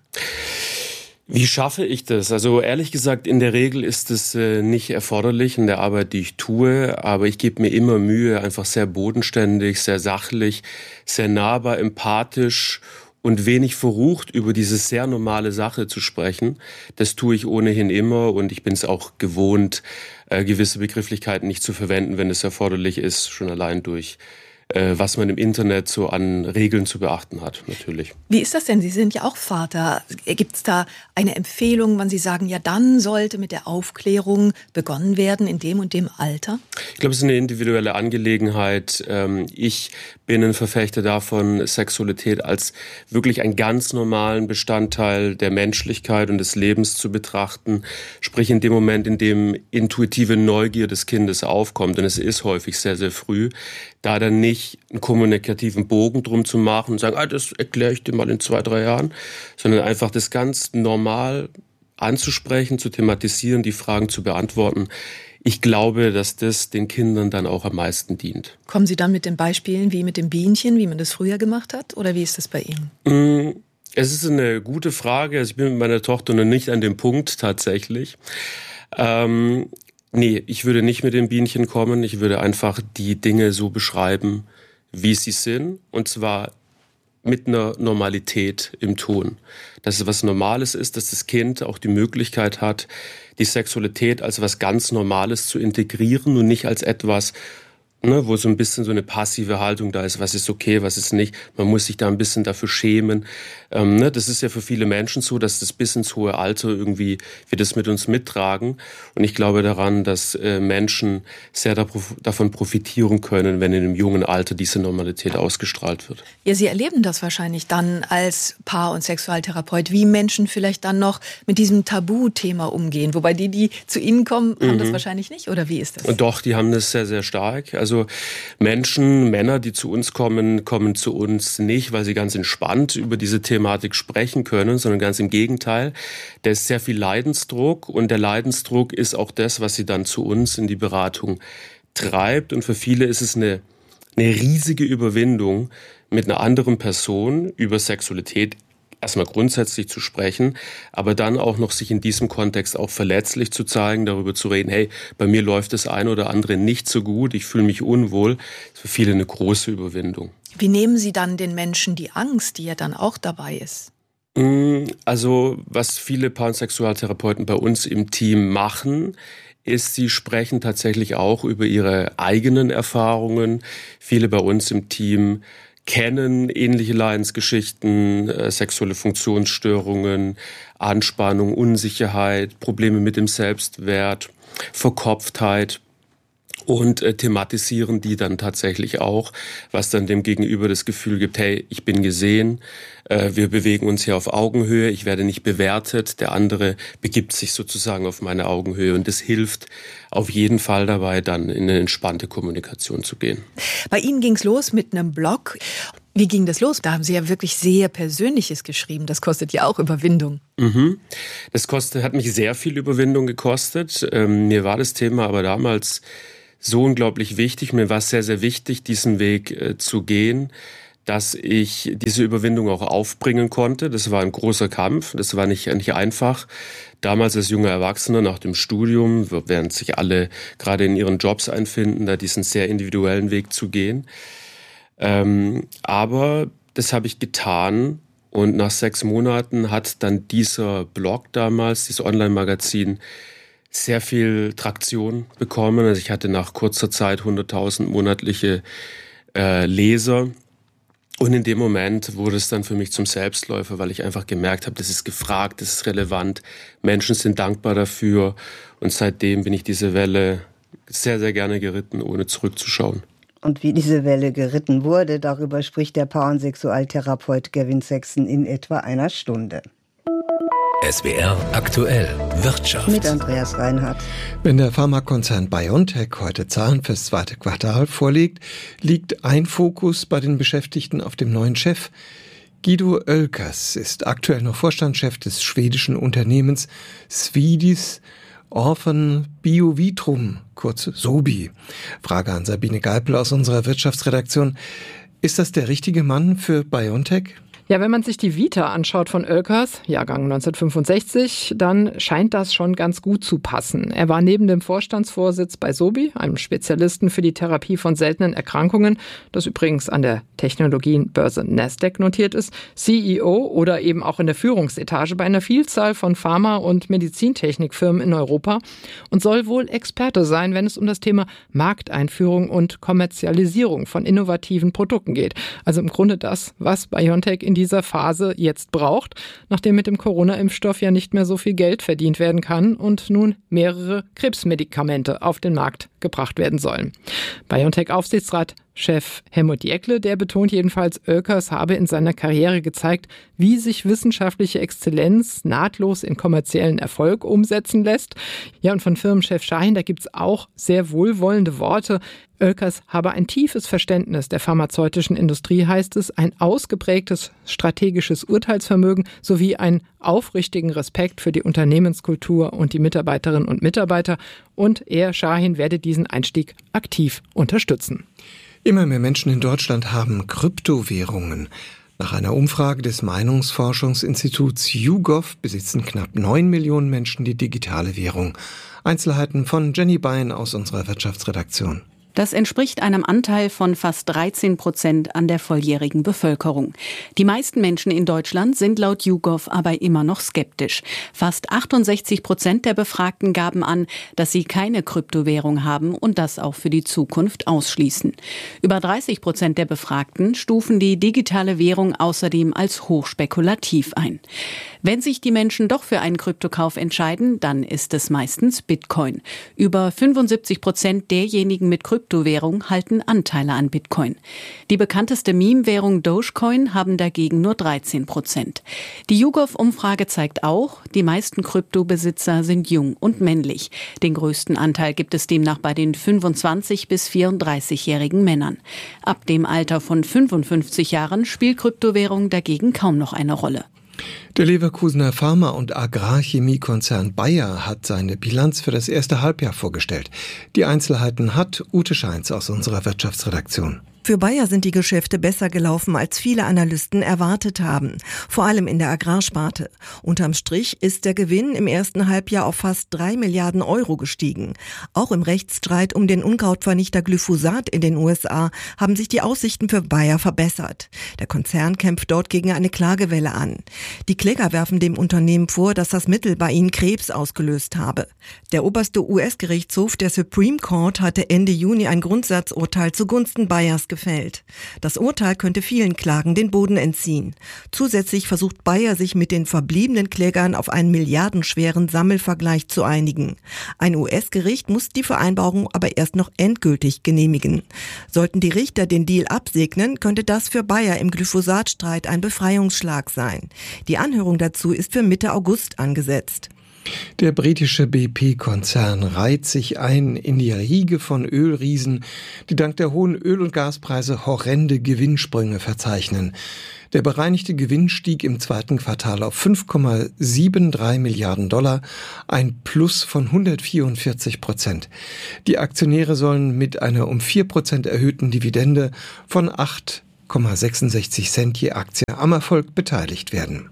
Wie schaffe ich das? Also ehrlich gesagt, in der Regel ist es äh, nicht erforderlich in der Arbeit, die ich tue, aber ich gebe mir immer Mühe, einfach sehr bodenständig, sehr sachlich, sehr nahbar, empathisch und wenig verrucht über diese sehr normale Sache zu sprechen. Das tue ich ohnehin immer, und ich bin es auch gewohnt, äh, gewisse Begrifflichkeiten nicht zu verwenden, wenn es erforderlich ist, schon allein durch was man im Internet so an Regeln zu beachten hat, natürlich. Wie ist das denn? Sie sind ja auch Vater. Gibt es da eine Empfehlung, wann Sie sagen, ja, dann sollte mit der Aufklärung begonnen werden in dem und dem Alter? Ich glaube, es ist eine individuelle Angelegenheit. Ich bin ein Verfechter davon, Sexualität als wirklich einen ganz normalen Bestandteil der Menschlichkeit und des Lebens zu betrachten. Sprich, in dem Moment, in dem intuitive Neugier des Kindes aufkommt, und es ist häufig sehr, sehr früh, da dann nicht einen kommunikativen Bogen drum zu machen und sagen, ah, das erkläre ich dir mal in zwei, drei Jahren, sondern einfach das ganz normal anzusprechen, zu thematisieren, die Fragen zu beantworten. Ich glaube, dass das den Kindern dann auch am meisten dient. Kommen Sie dann mit den Beispielen wie mit dem Bienchen, wie man das früher gemacht hat, oder wie ist das bei Ihnen? Es ist eine gute Frage. Also ich bin mit meiner Tochter noch nicht an dem Punkt tatsächlich. Ähm, Nee, ich würde nicht mit dem Bienchen kommen. Ich würde einfach die Dinge so beschreiben, wie sie sind. Und zwar mit einer Normalität im Ton. Dass es was Normales ist, dass das Kind auch die Möglichkeit hat, die Sexualität als was ganz Normales zu integrieren und nicht als etwas, ne, wo so ein bisschen so eine passive Haltung da ist, was ist okay, was ist nicht. Man muss sich da ein bisschen dafür schämen. Ähm, ne, das ist ja für viele Menschen so, dass das bis ins hohe Alter irgendwie wir das mit uns mittragen. Und ich glaube daran, dass äh, Menschen sehr da, davon profitieren können, wenn in einem jungen Alter diese Normalität ausgestrahlt wird. Ja, Sie erleben das wahrscheinlich dann als Paar- und Sexualtherapeut, wie Menschen vielleicht dann noch mit diesem Tabuthema umgehen. Wobei die, die zu Ihnen kommen, haben mhm. das wahrscheinlich nicht, oder wie ist das? Und doch, die haben das sehr, sehr stark. Also Menschen, Männer, die zu uns kommen, kommen zu uns nicht, weil sie ganz entspannt über diese Thematik sprechen können, sondern ganz im Gegenteil. Da ist sehr viel Leidensdruck, und der Leidensdruck ist auch das, was sie dann zu uns in die Beratung treibt. Und für viele ist es eine, eine riesige Überwindung, mit einer anderen Person über Sexualität erstmal grundsätzlich zu sprechen, aber dann auch noch sich in diesem Kontext auch verletzlich zu zeigen, darüber zu reden, hey, bei mir läuft das eine oder andere nicht so gut, ich fühle mich unwohl. Das ist für viele eine große Überwindung. Wie nehmen Sie dann den Menschen die Angst, die ja dann auch dabei ist? Also, was viele Pansexualtherapeuten bei uns im Team machen, ist, sie sprechen tatsächlich auch über ihre eigenen Erfahrungen. Viele bei uns im Team kennen ähnliche Leidensgeschichten, äh, sexuelle Funktionsstörungen, Anspannung, Unsicherheit, Probleme mit dem Selbstwert, Verkopftheit und äh, thematisieren die dann tatsächlich auch, was dann dem Gegenüber das Gefühl gibt, hey, ich bin gesehen, äh, wir bewegen uns hier auf Augenhöhe, ich werde nicht bewertet, der andere begibt sich sozusagen auf meine Augenhöhe und das hilft auf jeden Fall dabei, dann in eine entspannte Kommunikation zu gehen. Bei Ihnen ging es los mit einem Blog. Wie ging das los? Da haben Sie ja wirklich sehr Persönliches geschrieben. Das kostet ja auch Überwindung. Mhm. Das kostet, hat mich sehr viel Überwindung gekostet. Ähm, mir war das Thema aber damals so unglaublich wichtig. Mir war es sehr, sehr wichtig, diesen Weg äh, zu gehen, dass ich diese Überwindung auch aufbringen konnte. Das war ein großer Kampf. Das war nicht, nicht einfach. Damals als junger Erwachsener nach dem Studium, während sich alle gerade in ihren Jobs einfinden, da diesen sehr individuellen Weg zu gehen. Ähm, aber das habe ich getan und nach sechs Monaten hat dann dieser Blog damals, dieses Online-Magazin, sehr viel Traktion bekommen. Also ich hatte nach kurzer Zeit hunderttausend monatliche äh, Leser und in dem Moment wurde es dann für mich zum Selbstläufer, weil ich einfach gemerkt habe, das ist gefragt, das ist relevant, Menschen sind dankbar dafür und seitdem bin ich diese Welle sehr, sehr gerne geritten, ohne zurückzuschauen. Und wie diese Welle geritten wurde, darüber spricht der Paar- und Sexualtherapeut Gavin Sexton in etwa einer Stunde. S W R aktuell Wirtschaft. Mit Andreas Reinhardt. Wenn der Pharmakonzern BioNTech heute Zahlen fürs zweite Quartal vorlegt, liegt ein Fokus bei den Beschäftigten auf dem neuen Chef. Guido Oelkers ist aktuell noch Vorstandschef des schwedischen Unternehmens Swedish Orphan Biovitrum, kurz Sobi. Frage an Sabine Geipel aus unserer Wirtschaftsredaktion. Ist das der richtige Mann für BioNTech? Ja, wenn man sich die Vita anschaut von Oelkers, Jahrgang neunzehnhundertfünfundsechzig, dann scheint das schon ganz gut zu passen. Er war neben dem Vorstandsvorsitz bei Sobi, einem Spezialisten für die Therapie von seltenen Erkrankungen, das übrigens an der Technologienbörse Nasdaq notiert ist, C E O oder eben auch in der Führungsetage bei einer Vielzahl von Pharma- und Medizintechnikfirmen in Europa und soll wohl Experte sein, wenn es um das Thema Markteinführung und Kommerzialisierung von innovativen Produkten geht. Also im Grunde das, was BioNTech in dieser Phase jetzt braucht, nachdem mit dem Corona-Impfstoff ja nicht mehr so viel Geld verdient werden kann und nun mehrere Krebsmedikamente auf den Markt gebracht werden sollen. BioNTech-Aufsichtsrat Chef Helmut Diekle, der betont jedenfalls, Oelkers habe in seiner Karriere gezeigt, wie sich wissenschaftliche Exzellenz nahtlos in kommerziellen Erfolg umsetzen lässt. Ja, und von Firmenchef Shahin, da gibt's auch sehr wohlwollende Worte. Oelkers habe ein tiefes Verständnis der pharmazeutischen Industrie, heißt es, ein ausgeprägtes strategisches Urteilsvermögen sowie einen aufrichtigen Respekt für die Unternehmenskultur und die Mitarbeiterinnen und Mitarbeiter. Und er, Shahin, werde diesen Einstieg aktiv unterstützen. Immer mehr Menschen in Deutschland haben Kryptowährungen. Nach einer Umfrage des Meinungsforschungsinstituts YouGov besitzen knapp neun Millionen Menschen die digitale Währung. Einzelheiten von Jenny Bein aus unserer Wirtschaftsredaktion. Das entspricht einem Anteil von fast dreizehn Prozent an der volljährigen Bevölkerung. Die meisten Menschen in Deutschland sind laut YouGov aber immer noch skeptisch. Fast achtundsechzig Prozent der Befragten gaben an, dass sie keine Kryptowährung haben und das auch für die Zukunft ausschließen. Über dreißig Prozent der Befragten stufen die digitale Währung außerdem als hochspekulativ ein. Wenn sich die Menschen doch für einen Kryptokauf entscheiden, dann ist es meistens Bitcoin. Über fünfundsiebzig Prozent derjenigen mit Kryptowährung halten Anteile an Bitcoin. Die bekannteste Meme-Währung Dogecoin haben dagegen nur dreizehn Prozent. Die YouGov-Umfrage zeigt auch, die meisten Kryptobesitzer sind jung und männlich. Den größten Anteil gibt es demnach bei den fünfundzwanzig- bis vierunddreißigjährigen Männern. Ab dem Alter von fünfundfünfzig Jahren spielt Kryptowährung dagegen kaum noch eine Rolle. Der Leverkusener Pharma- und Agrarchemiekonzern Bayer hat seine Bilanz für das erste Halbjahr vorgestellt. Die Einzelheiten hat Ute Scheins aus unserer Wirtschaftsredaktion. Für Bayer sind die Geschäfte besser gelaufen, als viele Analysten erwartet haben. Vor allem in der Agrarsparte. Unterm Strich ist der Gewinn im ersten Halbjahr auf fast drei Milliarden Euro gestiegen. Auch im Rechtsstreit um den Unkrautvernichter Glyphosat in den U S A haben sich die Aussichten für Bayer verbessert. Der Konzern kämpft dort gegen eine Klagewelle an. Die Kläger werfen dem Unternehmen vor, dass das Mittel bei ihnen Krebs ausgelöst habe. Der oberste U S-Gerichtshof, der Supreme Court, hatte Ende Juni ein Grundsatzurteil zugunsten Bayers gefällt. gefällt. Das Urteil könnte vielen Klagen den Boden entziehen. Zusätzlich versucht Bayer, sich mit den verbliebenen Klägern auf einen milliardenschweren Sammelvergleich zu einigen. Ein U S-Gericht muss die Vereinbarung aber erst noch endgültig genehmigen. Sollten die Richter den Deal absegnen, könnte das für Bayer im Glyphosat-Streit ein Befreiungsschlag sein. Die Anhörung dazu ist für Mitte August angesetzt. Der britische B P-Konzern reiht sich ein in die Riege von Ölriesen, die dank der hohen Öl- und Gaspreise horrende Gewinnsprünge verzeichnen. Der bereinigte Gewinn stieg im zweiten Quartal auf fünf Komma dreiundsiebzig Milliarden Dollar, ein Plus von hundertvierundvierzig Prozent. Die Aktionäre sollen mit einer um vier Prozent erhöhten Dividende von acht Komma sechsundsechzig Cent je Aktie am Erfolg beteiligt werden.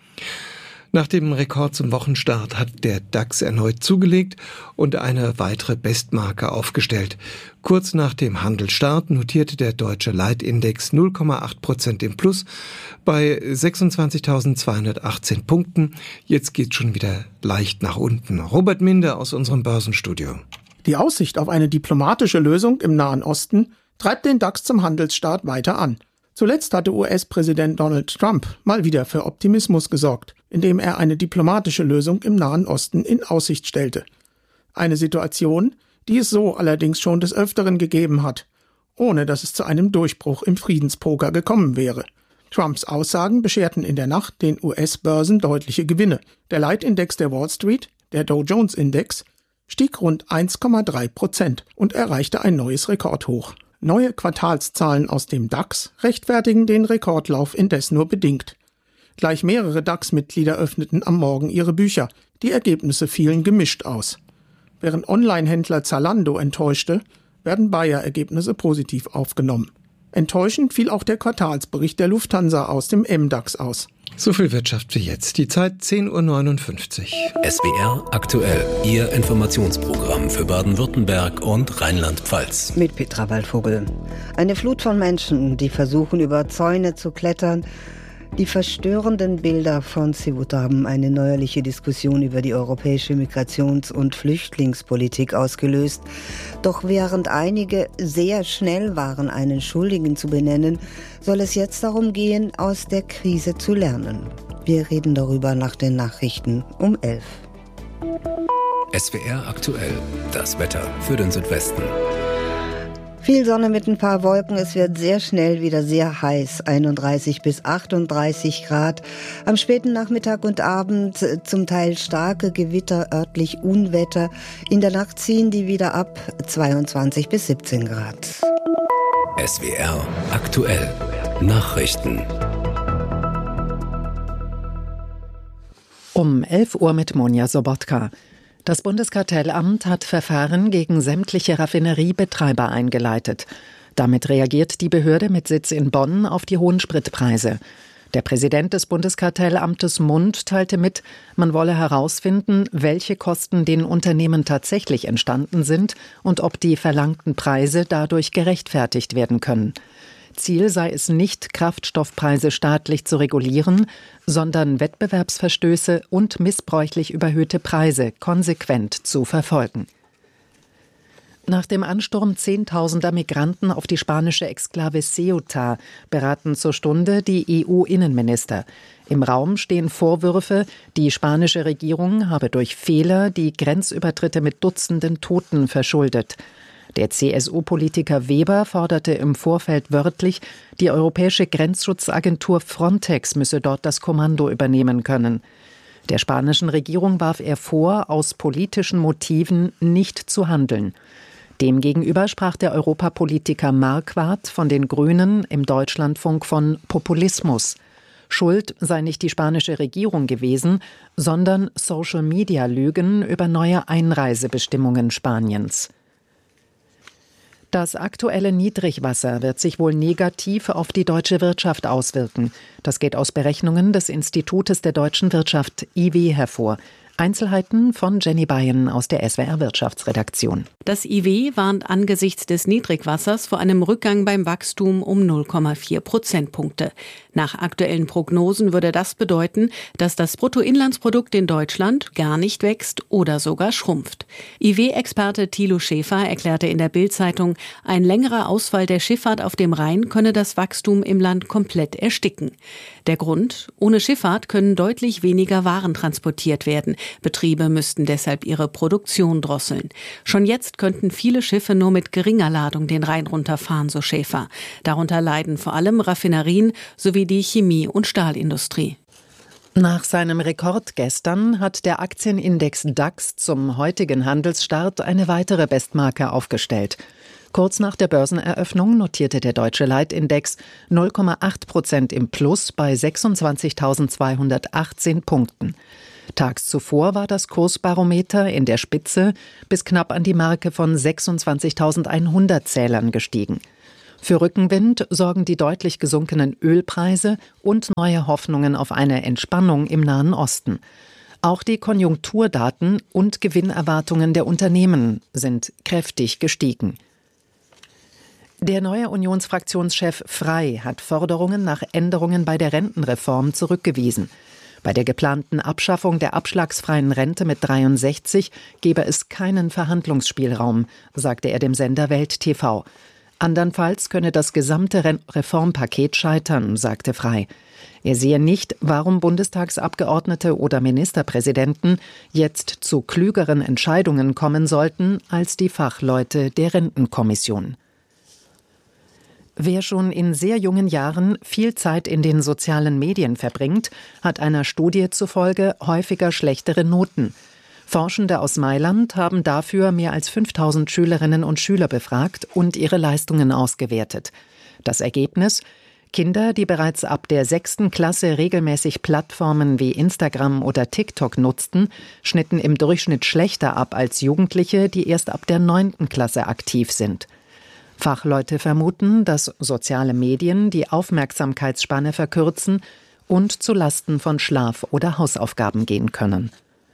Nach dem Rekord zum Wochenstart hat der DAX erneut zugelegt und eine weitere Bestmarke aufgestellt. Kurz nach dem Handelsstart notierte der deutsche Leitindex null Komma acht Prozent im Plus bei sechsundzwanzigtausendzweihundertachtzehn Punkten. Jetzt geht's schon wieder leicht nach unten. Robert Minder aus unserem Börsenstudio. Die Aussicht auf eine diplomatische Lösung im Nahen Osten treibt den DAX zum Handelsstart weiter an. Zuletzt hatte U S-Präsident Donald Trump mal wieder für Optimismus gesorgt, indem er eine diplomatische Lösung im Nahen Osten in Aussicht stellte. Eine Situation, die es so allerdings schon des Öfteren gegeben hat, ohne dass es zu einem Durchbruch im Friedenspoker gekommen wäre. Trumps Aussagen bescherten in der Nacht den U S-Börsen deutliche Gewinne. Der Leitindex der Wall Street, der Dow Jones Index, stieg rund eins Komma drei Prozent und erreichte ein neues Rekordhoch. Neue Quartalszahlen aus dem DAX rechtfertigen den Rekordlauf indes nur bedingt. Gleich mehrere DAX-Mitglieder öffneten am Morgen ihre Bücher. Die Ergebnisse fielen gemischt aus. Während Online-Händler Zalando enttäuschte, werden Bayer-Ergebnisse positiv aufgenommen. Enttäuschend fiel auch der Quartalsbericht der Lufthansa aus dem M DAX aus. So viel Wirtschaft für jetzt. Die Zeit zehn Uhr neunundfünfzig. S W R aktuell. Ihr Informationsprogramm für Baden-Württemberg und Rheinland-Pfalz. Mit Petra Waldvogel. Eine Flut von Menschen, die versuchen, über Zäune zu klettern. Die verstörenden Bilder von Ceuta haben eine neuerliche Diskussion über die europäische Migrations- und Flüchtlingspolitik ausgelöst. Doch während einige sehr schnell waren, einen Schuldigen zu benennen, soll es jetzt darum gehen, aus der Krise zu lernen. Wir reden darüber nach den Nachrichten um elf. S W R aktuell. Das Wetter für den Südwesten. Viel Sonne mit ein paar Wolken. Es wird sehr schnell wieder sehr heiß. einunddreißig bis achtunddreißig Grad. Am späten Nachmittag und Abend zum Teil starke Gewitter, örtlich Unwetter. In der Nacht ziehen die wieder ab. zweiundzwanzig bis siebzehn Grad. S W R aktuell. Nachrichten. Um elf Uhr mit Monja Sobotka. Das Bundeskartellamt hat Verfahren gegen sämtliche Raffineriebetreiber eingeleitet. Damit reagiert die Behörde mit Sitz in Bonn auf die hohen Spritpreise. Der Präsident des Bundeskartellamtes Mund teilte mit, man wolle herausfinden, welche Kosten den Unternehmen tatsächlich entstanden sind und ob die verlangten Preise dadurch gerechtfertigt werden können. Ziel sei es nicht, Kraftstoffpreise staatlich zu regulieren, sondern Wettbewerbsverstöße und missbräuchlich überhöhte Preise konsequent zu verfolgen. Nach dem Ansturm zehntausender Migranten auf die spanische Exklave Ceuta beraten zur Stunde die E U-Innenminister. Im Raum stehen Vorwürfe, die spanische Regierung habe durch Fehler die Grenzübertritte mit Dutzenden Toten verschuldet. Der C S U-Politiker Weber forderte im Vorfeld wörtlich, die europäische Grenzschutzagentur Frontex müsse dort das Kommando übernehmen können. Der spanischen Regierung warf er vor, aus politischen Motiven nicht zu handeln. Demgegenüber sprach der Europapolitiker Marquardt von den Grünen im Deutschlandfunk von Populismus. Schuld sei nicht die spanische Regierung gewesen, sondern Social-Media-Lügen über neue Einreisebestimmungen Spaniens. Das aktuelle Niedrigwasser wird sich wohl negativ auf die deutsche Wirtschaft auswirken. Das geht aus Berechnungen des Institutes der deutschen Wirtschaft I W hervor. Einzelheiten von Jenny Bayen aus der S W R Wirtschaftsredaktion. Das I W warnt angesichts des Niedrigwassers vor einem Rückgang beim Wachstum um null Komma vier Prozentpunkte. Nach aktuellen Prognosen würde das bedeuten, dass das Bruttoinlandsprodukt in Deutschland gar nicht wächst oder sogar schrumpft. I W-Experte Thilo Schäfer erklärte in der Bild-Zeitung, ein längerer Ausfall der Schifffahrt auf dem Rhein könne das Wachstum im Land komplett ersticken. Der Grund? Ohne Schifffahrt können deutlich weniger Waren transportiert werden. Betriebe müssten deshalb ihre Produktion drosseln. Schon jetzt könnten viele Schiffe nur mit geringer Ladung den Rhein runterfahren, so Schäfer. Darunter leiden vor allem Raffinerien sowie die Chemie- und Stahlindustrie. Nach seinem Rekord gestern hat der Aktienindex DAX zum heutigen Handelsstart eine weitere Bestmarke aufgestellt. Kurz nach der Börseneröffnung notierte der deutsche Leitindex null Komma acht Prozent im Plus bei sechsundzwanzigtausendzweihundertachtzehn Punkten. Tags zuvor war das Kursbarometer in der Spitze bis knapp an die Marke von sechsundzwanzigtausendeinhundert Zählern gestiegen. Für Rückenwind sorgen die deutlich gesunkenen Ölpreise und neue Hoffnungen auf eine Entspannung im Nahen Osten. Auch die Konjunkturdaten und Gewinnerwartungen der Unternehmen sind kräftig gestiegen. Der neue Unionsfraktionschef Frey hat Forderungen nach Änderungen bei der Rentenreform zurückgewiesen. Bei der geplanten Abschaffung der abschlagsfreien Rente mit dreiundsechzig gebe es keinen Verhandlungsspielraum, sagte er dem Sender Welt T V. Andernfalls könne das gesamte Reformpaket scheitern, sagte Frey. Er sehe nicht, warum Bundestagsabgeordnete oder Ministerpräsidenten jetzt zu klügeren Entscheidungen kommen sollten als die Fachleute der Rentenkommission. Wer schon in sehr jungen Jahren viel Zeit in den sozialen Medien verbringt, hat einer Studie zufolge häufiger schlechtere Noten. Forschende aus Mailand haben dafür mehr als fünftausend Schülerinnen und Schüler befragt und ihre Leistungen ausgewertet. Das Ergebnis? Kinder, die bereits ab der sechsten Klasse regelmäßig Plattformen wie Instagram oder TikTok nutzten, schnitten im Durchschnitt schlechter ab als Jugendliche, die erst ab der neunten Klasse aktiv sind. Fachleute vermuten, dass soziale Medien die Aufmerksamkeitsspanne verkürzen und zu Lasten von Schlaf- oder Hausaufgaben gehen können.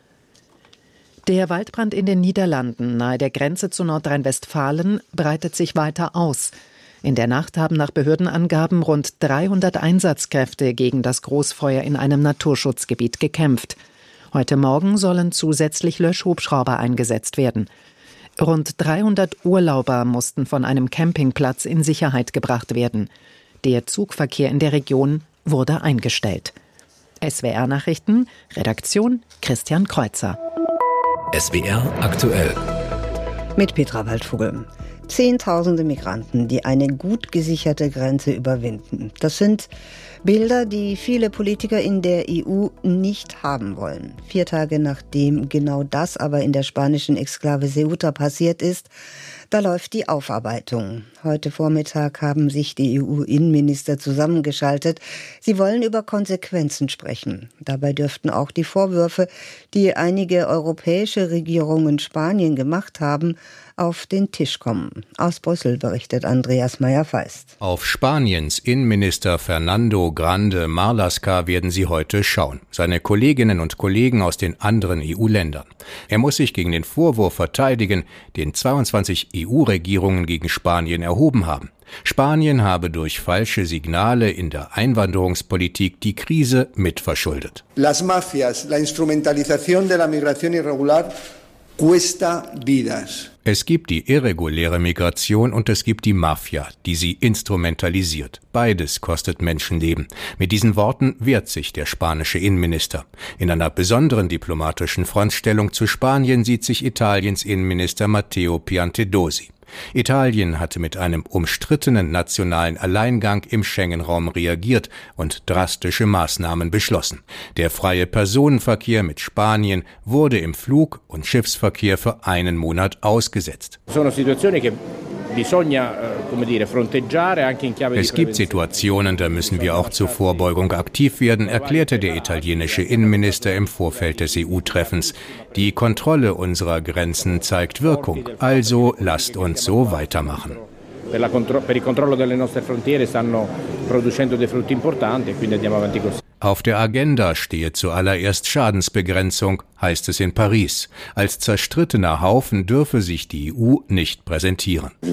Der Waldbrand in den Niederlanden nahe der Grenze zu Nordrhein-Westfalen breitet sich weiter aus. In der Nacht haben nach Behördenangaben rund dreihundert Einsatzkräfte gegen das Großfeuer in einem Naturschutzgebiet gekämpft. Heute Morgen sollen zusätzlich Löschhubschrauber eingesetzt werden. Rund dreihundert Urlauber mussten von einem Campingplatz in Sicherheit gebracht werden. Der Zugverkehr in der Region wurde eingestellt. S W R-Nachrichten, Redaktion Christian Kreuzer. S W R aktuell. Mit Petra Waldvogel. Zehntausende Migranten, die eine gut gesicherte Grenze überwinden. Das sind Bilder, die viele Politiker in der E U nicht haben wollen. Vier Tage nachdem genau das aber in der spanischen Exklave Ceuta passiert ist, da läuft die Aufarbeitung. Heute Vormittag haben sich die E U-Innenminister zusammengeschaltet. Sie wollen über Konsequenzen sprechen. Dabei dürften auch die Vorwürfe, die einige europäische Regierungen Spanien gemacht haben, auf den Tisch kommen. Aus Brüssel berichtet Andreas Meyer-Feist. Auf Spaniens Innenminister Fernando Grande Marlaska werden sie heute schauen. Seine Kolleginnen und Kollegen aus den anderen E U-Ländern. Er muss sich gegen den Vorwurf verteidigen, den zweiundzwanzig E U-Regierungen gegen Spanien erhoben haben. Spanien habe durch falsche Signale in der Einwanderungspolitik die Krise mitverschuldet. Las mafias, la instrumentalización de la migración irregular cuesta vidas. Es gibt die irreguläre Migration und es gibt die Mafia, die sie instrumentalisiert. Beides kostet Menschenleben. Mit diesen Worten wehrt sich der spanische Innenminister. In einer besonderen diplomatischen Frontstellung zu Spanien sieht sich Italiens Innenminister Matteo Piantedosi. Italien hatte mit einem umstrittenen nationalen Alleingang im Schengen-Raum reagiert und drastische Maßnahmen beschlossen. Der freie Personenverkehr mit Spanien wurde im Flug- und Schiffsverkehr für einen Monat ausgesetzt. Es gibt Situationen, da müssen wir auch zur Vorbeugung aktiv werden, erklärte der italienische Innenminister im Vorfeld des E U-Treffens. Die Kontrolle unserer Grenzen zeigt Wirkung, also lasst uns so weitermachen. Auf der Agenda stehe zuallererst Schadensbegrenzung, heißt es in Paris. Als zerstrittener Haufen dürfe sich die E U nicht präsentieren. Wir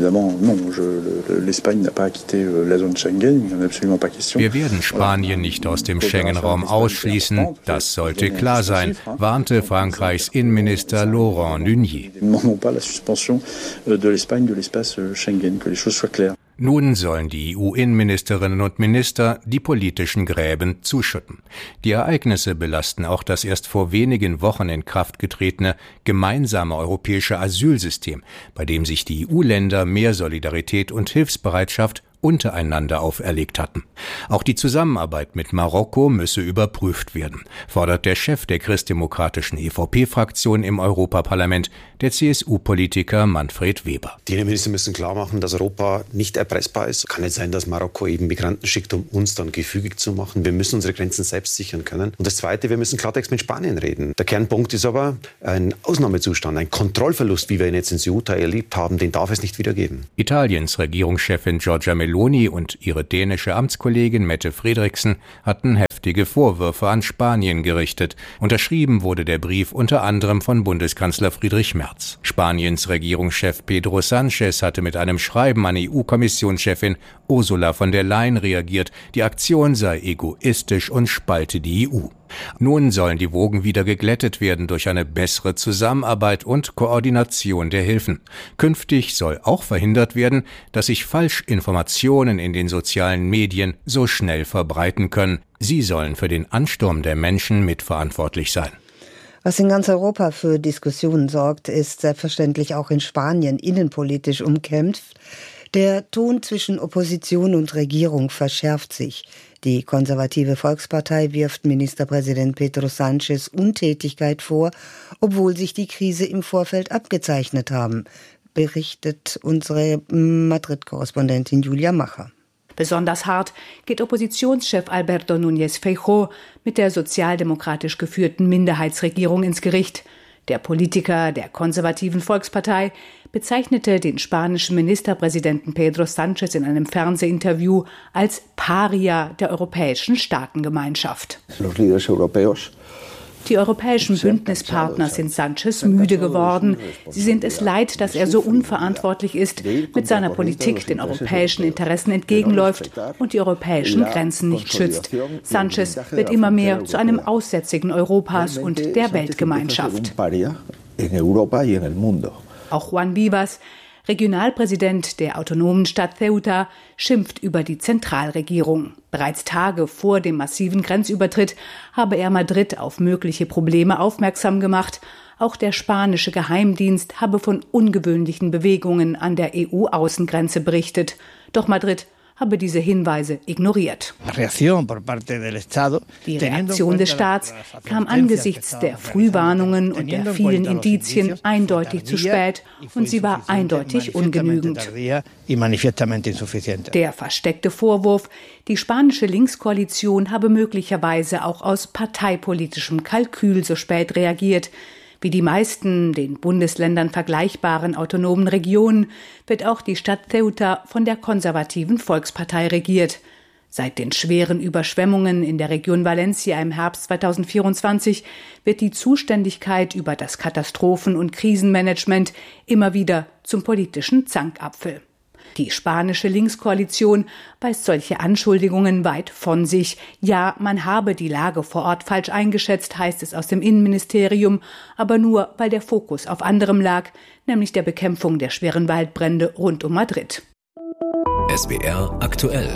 werden Spanien nicht aus dem Schengen-Raum ausschließen, das sollte klar sein, warnte Frankreichs Innenminister Laurent Nunez. Nun sollen die E U-Innenministerinnen und Minister die politischen Gräben zuschütten. Die Ereignisse belasten auch das erst vor wenigen Wochen in Kraft getretene gemeinsame europäische Asylsystem, bei dem sich die E U-Länder mehr Solidarität und Hilfsbereitschaft untereinander auferlegt hatten. Auch die Zusammenarbeit mit Marokko müsse überprüft werden, fordert der Chef der christdemokratischen E V P-Fraktion im Europaparlament, der C S U-Politiker Manfred Weber. Die Innenminister müssen klar machen, dass Europa nicht erpressbar ist. Kann nicht sein, dass Marokko eben Migranten schickt, um uns dann gefügig zu machen. Wir müssen unsere Grenzen selbst sichern können. Und das Zweite, wir müssen Klartext mit Spanien reden. Der Kernpunkt ist aber ein Ausnahmezustand, ein Kontrollverlust, wie wir ihn jetzt in Ceuta erlebt haben, den darf es nicht wieder geben. Italiens Regierungschefin Giorgia Meloni und ihre dänische Amtskollegin Mette Frederiksen hatten heftige Vorwürfe an Spanien gerichtet. Unterschrieben wurde der Brief unter anderem von Bundeskanzler Friedrich Merz. Spaniens Regierungschef Pedro Sánchez hatte mit einem Schreiben an E U-Kommissionschefin Ursula von der Leyen reagiert, die Aktion sei egoistisch und spalte die E U. Nun sollen die Wogen wieder geglättet werden durch eine bessere Zusammenarbeit und Koordination der Hilfen. Künftig soll auch verhindert werden, dass sich Falschinformationen in den sozialen Medien so schnell verbreiten können. Sie sollen für den Ansturm der Menschen mitverantwortlich sein. Was in ganz Europa für Diskussionen sorgt, ist selbstverständlich auch in Spanien innenpolitisch umkämpft. Der Ton zwischen Opposition und Regierung verschärft sich. Die konservative Volkspartei wirft Ministerpräsident Pedro Sánchez Untätigkeit vor, obwohl sich die Krise im Vorfeld abgezeichnet haben, berichtet unsere Madrid-Korrespondentin Julia Macher. Besonders hart geht Oppositionschef Alberto Núñez Feijóo mit der sozialdemokratisch geführten Minderheitsregierung ins Gericht. Der Politiker der konservativen Volkspartei bezeichnete den spanischen Ministerpräsidenten Pedro Sánchez in einem Fernsehinterview als Paria der europäischen Staatengemeinschaft. Die europäischen Bündnispartner sind Sánchez müde geworden. Sie sind es leid, dass er so unverantwortlich ist, mit seiner Politik den europäischen Interessen entgegenläuft und die europäischen Grenzen nicht schützt. Sánchez wird immer mehr zu einem Aussätzigen Europas und der Weltgemeinschaft. Auch Juan Vivas, Regionalpräsident der autonomen Stadt Ceuta, schimpft über die Zentralregierung. Bereits Tage vor dem massiven Grenzübertritt habe er Madrid auf mögliche Probleme aufmerksam gemacht. Auch der spanische Geheimdienst habe von ungewöhnlichen Bewegungen an der E U-Außengrenze berichtet. Doch Madrid habe diese Hinweise ignoriert. Die Reaktion des Staats kam angesichts der Frühwarnungen und der vielen Indizien eindeutig zu spät und sie war eindeutig ungenügend. Der versteckte Vorwurf, die spanische Linkskoalition habe möglicherweise auch aus parteipolitischem Kalkül so spät reagiert. Wie die meisten den Bundesländern vergleichbaren autonomen Regionen wird auch die Stadt Ceuta von der konservativen Volkspartei regiert. Seit den schweren Überschwemmungen in der Region Valencia im Herbst zweitausendvierundzwanzig wird die Zuständigkeit über das Katastrophen- und Krisenmanagement immer wieder zum politischen Zankapfel. Die spanische Linkskoalition weist solche Anschuldigungen weit von sich. Ja, man habe die Lage vor Ort falsch eingeschätzt, heißt es aus dem Innenministerium, aber nur, weil der Fokus auf anderem lag, nämlich der Bekämpfung der schweren Waldbrände rund um Madrid. S W R aktuell.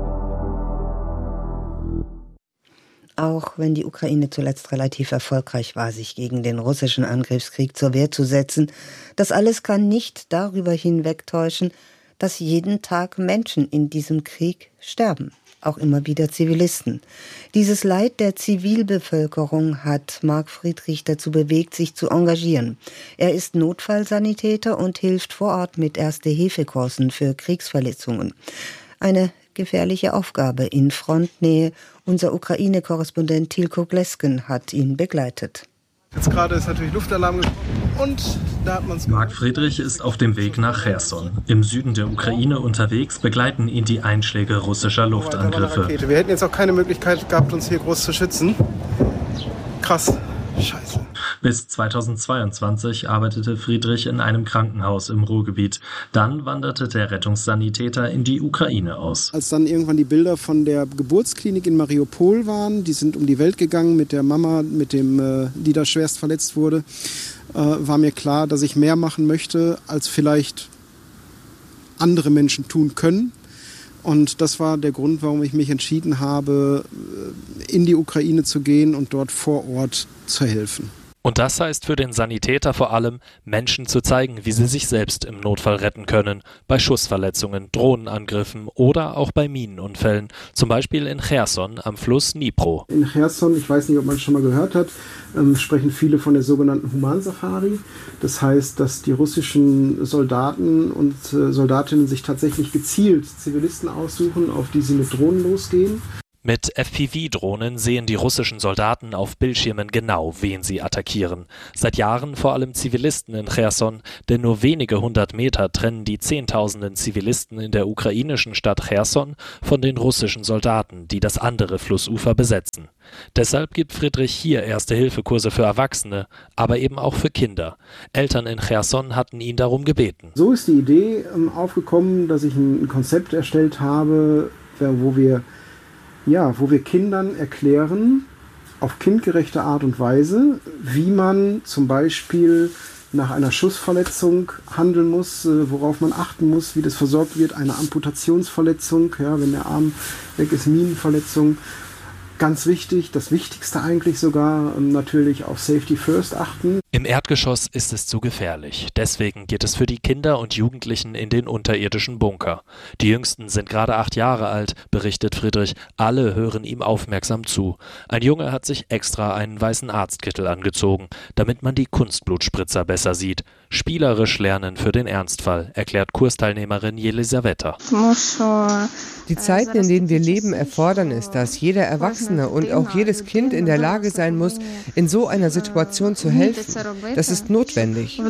Auch wenn die Ukraine zuletzt relativ erfolgreich war, sich gegen den russischen Angriffskrieg zur Wehr zu setzen, das alles kann nicht darüber hinwegtäuschen, dass jeden Tag Menschen in diesem Krieg sterben, auch immer wieder Zivilisten. Dieses Leid der Zivilbevölkerung hat Marc Friedrich dazu bewegt, sich zu engagieren. Er ist Notfallsanitäter und hilft vor Ort mit Erste-Hilfe-Kursen für Kriegsverletzungen. Eine gefährliche Aufgabe in Frontnähe. Unser Ukraine-Korrespondent Tilko Glesken hat ihn begleitet. Jetzt gerade ist natürlich Luftalarm gesprochen und da hat man es. Mark Friedrich ist auf dem Weg nach Cherson. Im Süden der Ukraine unterwegs begleiten ihn die Einschläge russischer Luftangriffe. Wir hätten jetzt auch keine Möglichkeit gehabt, uns hier groß zu schützen. Krass. Scheiße. Bis zweitausendzweiundzwanzig arbeitete Friedrich in einem Krankenhaus im Ruhrgebiet. Dann wanderte der Rettungssanitäter in die Ukraine aus. Als dann irgendwann die Bilder von der Geburtsklinik in Mariupol waren, die sind um die Welt gegangen mit der Mama, mit dem, äh, die da schwerst verletzt wurde, äh, war mir klar, dass ich mehr machen möchte, als vielleicht andere Menschen tun können. Und das war der Grund, warum ich mich entschieden habe, in die Ukraine zu gehen und dort vor Ort zu helfen. Und das heißt für den Sanitäter vor allem, Menschen zu zeigen, wie sie sich selbst im Notfall retten können. Bei Schussverletzungen, Drohnenangriffen oder auch bei Minenunfällen. Zum Beispiel in Cherson am Fluss Dnipro. In Cherson, ich weiß nicht, ob man es schon mal gehört hat, ähm, sprechen viele von der sogenannten Humansafari. Das heißt, dass die russischen Soldaten und äh, Soldatinnen sich tatsächlich gezielt Zivilisten aussuchen, auf die sie mit Drohnen losgehen. Mit F P V-Drohnen sehen die russischen Soldaten auf Bildschirmen genau, wen sie attackieren. Seit Jahren vor allem Zivilisten in Cherson, denn nur wenige hundert Meter trennen die Zehntausenden Zivilisten in der ukrainischen Stadt Cherson von den russischen Soldaten, die das andere Flussufer besetzen. Deshalb gibt Friedrich hier Erste-Hilfe-Kurse für Erwachsene, aber eben auch für Kinder. Eltern in Cherson hatten ihn darum gebeten. So ist die Idee ähm, aufgekommen, dass ich ein Konzept erstellt habe, wo wir Ja, wo wir Kindern erklären, auf kindgerechte Art und Weise, wie man zum Beispiel nach einer Schussverletzung handeln muss, worauf man achten muss, wie das versorgt wird, eine Amputationsverletzung, ja, wenn der Arm weg ist, Minenverletzung. Ganz wichtig, das Wichtigste eigentlich sogar, natürlich auf Safety First achten. Im Erdgeschoss ist es zu gefährlich. Deswegen geht es für die Kinder und Jugendlichen in den unterirdischen Bunker. Die Jüngsten sind gerade acht Jahre alt, berichtet Friedrich. Alle hören ihm aufmerksam zu. Ein Junge hat sich extra einen weißen Arztkittel angezogen, damit man die Kunstblutspritzer besser sieht. Spielerisch lernen für den Ernstfall, erklärt Kursteilnehmerin Jelisaweta. Die Zeiten, in denen wir leben, erfordern es, dass jeder Erwachsene und auch jedes Kind in der Lage sein muss, in so einer Situation zu helfen. Das ist notwendig.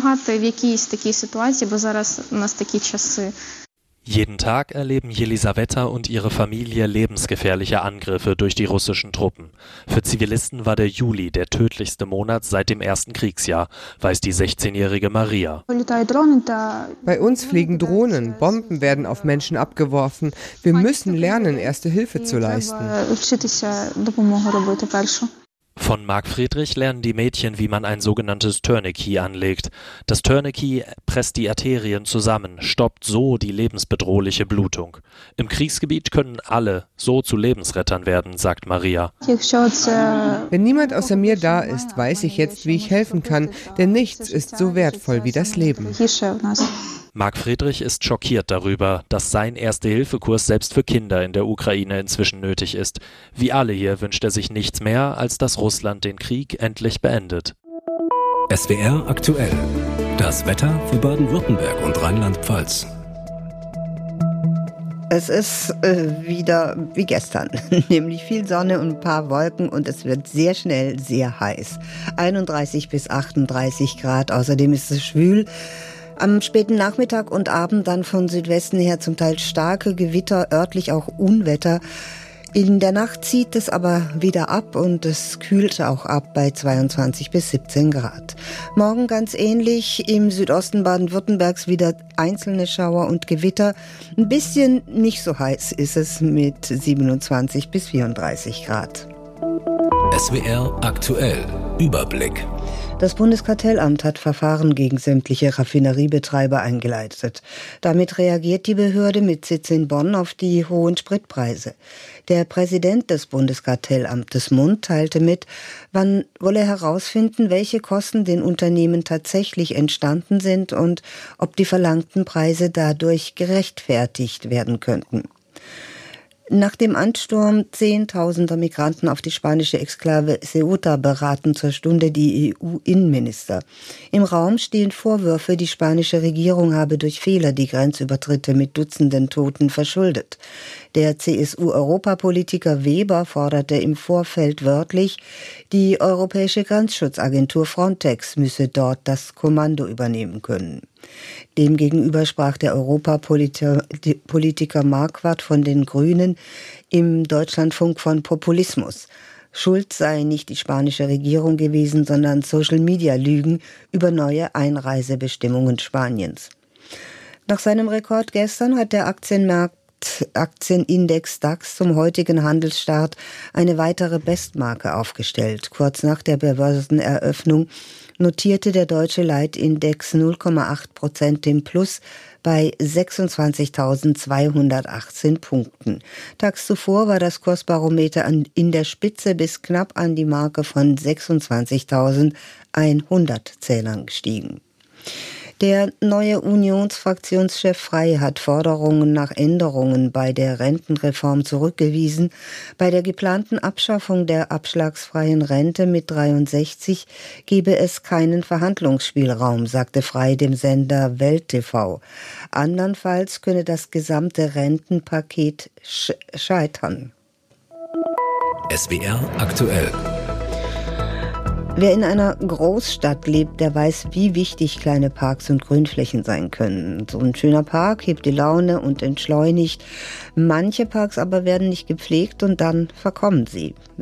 Jeden Tag erleben Jelisaweta und ihre Familie lebensgefährliche Angriffe durch die russischen Truppen. Für Zivilisten war der Juli der tödlichste Monat seit dem ersten Kriegsjahr, weiß die sechzehnjährige Maria. Bei uns fliegen Drohnen, Bomben werden auf Menschen abgeworfen. Wir müssen lernen, Erste Hilfe zu leisten. Von Mark Friedrich lernen die Mädchen, wie man ein sogenanntes Tourniquet anlegt. Das Tourniquet presst die Arterien zusammen, stoppt so die lebensbedrohliche Blutung. Im Kriegsgebiet können alle so zu Lebensrettern werden, sagt Maria. Wenn niemand außer mir da ist, weiß ich jetzt, wie ich helfen kann, denn nichts ist so wertvoll wie das Leben. Mark Friedrich ist schockiert darüber, dass sein Erste-Hilfe-Kurs selbst für Kinder in der Ukraine inzwischen nötig ist. Wie alle hier wünscht er sich nichts mehr, als dass Russland den Krieg endlich beendet. S W R aktuell. Das Wetter für Baden-Württemberg und Rheinland-Pfalz. Es ist äh, wieder wie gestern, nämlich viel Sonne und ein paar Wolken und es wird sehr schnell sehr heiß. einunddreißig bis achtunddreißig Grad, außerdem ist es schwül. Am späten Nachmittag und Abend dann von Südwesten her zum Teil starke Gewitter, örtlich auch Unwetter. In der Nacht zieht es aber wieder ab und es kühlt auch ab bei zweiundzwanzig bis siebzehn Grad. Morgen ganz ähnlich, im Südosten Baden-Württembergs wieder einzelne Schauer und Gewitter. Ein bisschen nicht so heiß ist es mit siebenundzwanzig bis vierunddreißig Grad. S W R aktuell. Überblick. Das Bundeskartellamt hat Verfahren gegen sämtliche Raffineriebetreiber eingeleitet. Damit reagiert die Behörde mit Sitz in Bonn auf die hohen Spritpreise. Der Präsident des Bundeskartellamtes Mund teilte mit, wann wolle herausfinden, welche Kosten den Unternehmen tatsächlich entstanden sind und ob die verlangten Preise dadurch gerechtfertigt werden könnten. Nach dem Ansturm zehntausender Migranten auf die spanische Exklave Ceuta beraten zur Stunde die E U-Innenminister. Im Raum stehen Vorwürfe, die spanische Regierung habe durch Fehler die Grenzübertritte mit Dutzenden Toten verschuldet. Der C S U-Europapolitiker Weber forderte im Vorfeld wörtlich, die europäische Grenzschutzagentur Frontex müsse dort das Kommando übernehmen können. Demgegenüber sprach der Europapolitiker Marquardt von den Grünen im Deutschlandfunk von Populismus. Schuld sei nicht die spanische Regierung gewesen, sondern Social-Media-Lügen über neue Einreisebestimmungen Spaniens. Nach seinem Rekord gestern hat der Aktienmarkt Aktienindex DAX zum heutigen Handelsstart eine weitere Bestmarke aufgestellt. Kurz nach der Börseneröffnung notierte der deutsche Leitindex null Komma acht Prozent im Plus bei sechsundzwanzigtausendzweihundertachtzehn Punkten. Tags zuvor war das Kursbarometer in der Spitze bis knapp an die Marke von sechsundzwanzigtausendeinhundert Zählern gestiegen. Der neue Unionsfraktionschef Frey hat Forderungen nach Änderungen bei der Rentenreform zurückgewiesen. Bei der geplanten Abschaffung der abschlagsfreien Rente mit dreiundsechzig gebe es keinen Verhandlungsspielraum, sagte Frey dem Sender Welt T V. Andernfalls könne das gesamte Rentenpaket sch- scheitern. S W R aktuell. Wer in einer Großstadt lebt, der weiß, wie wichtig kleine Parks und Grünflächen sein können. So ein schöner Park hebt die Laune und entschleunigt. Manche Parks aber werden nicht gepflegt und dann verkommen sie.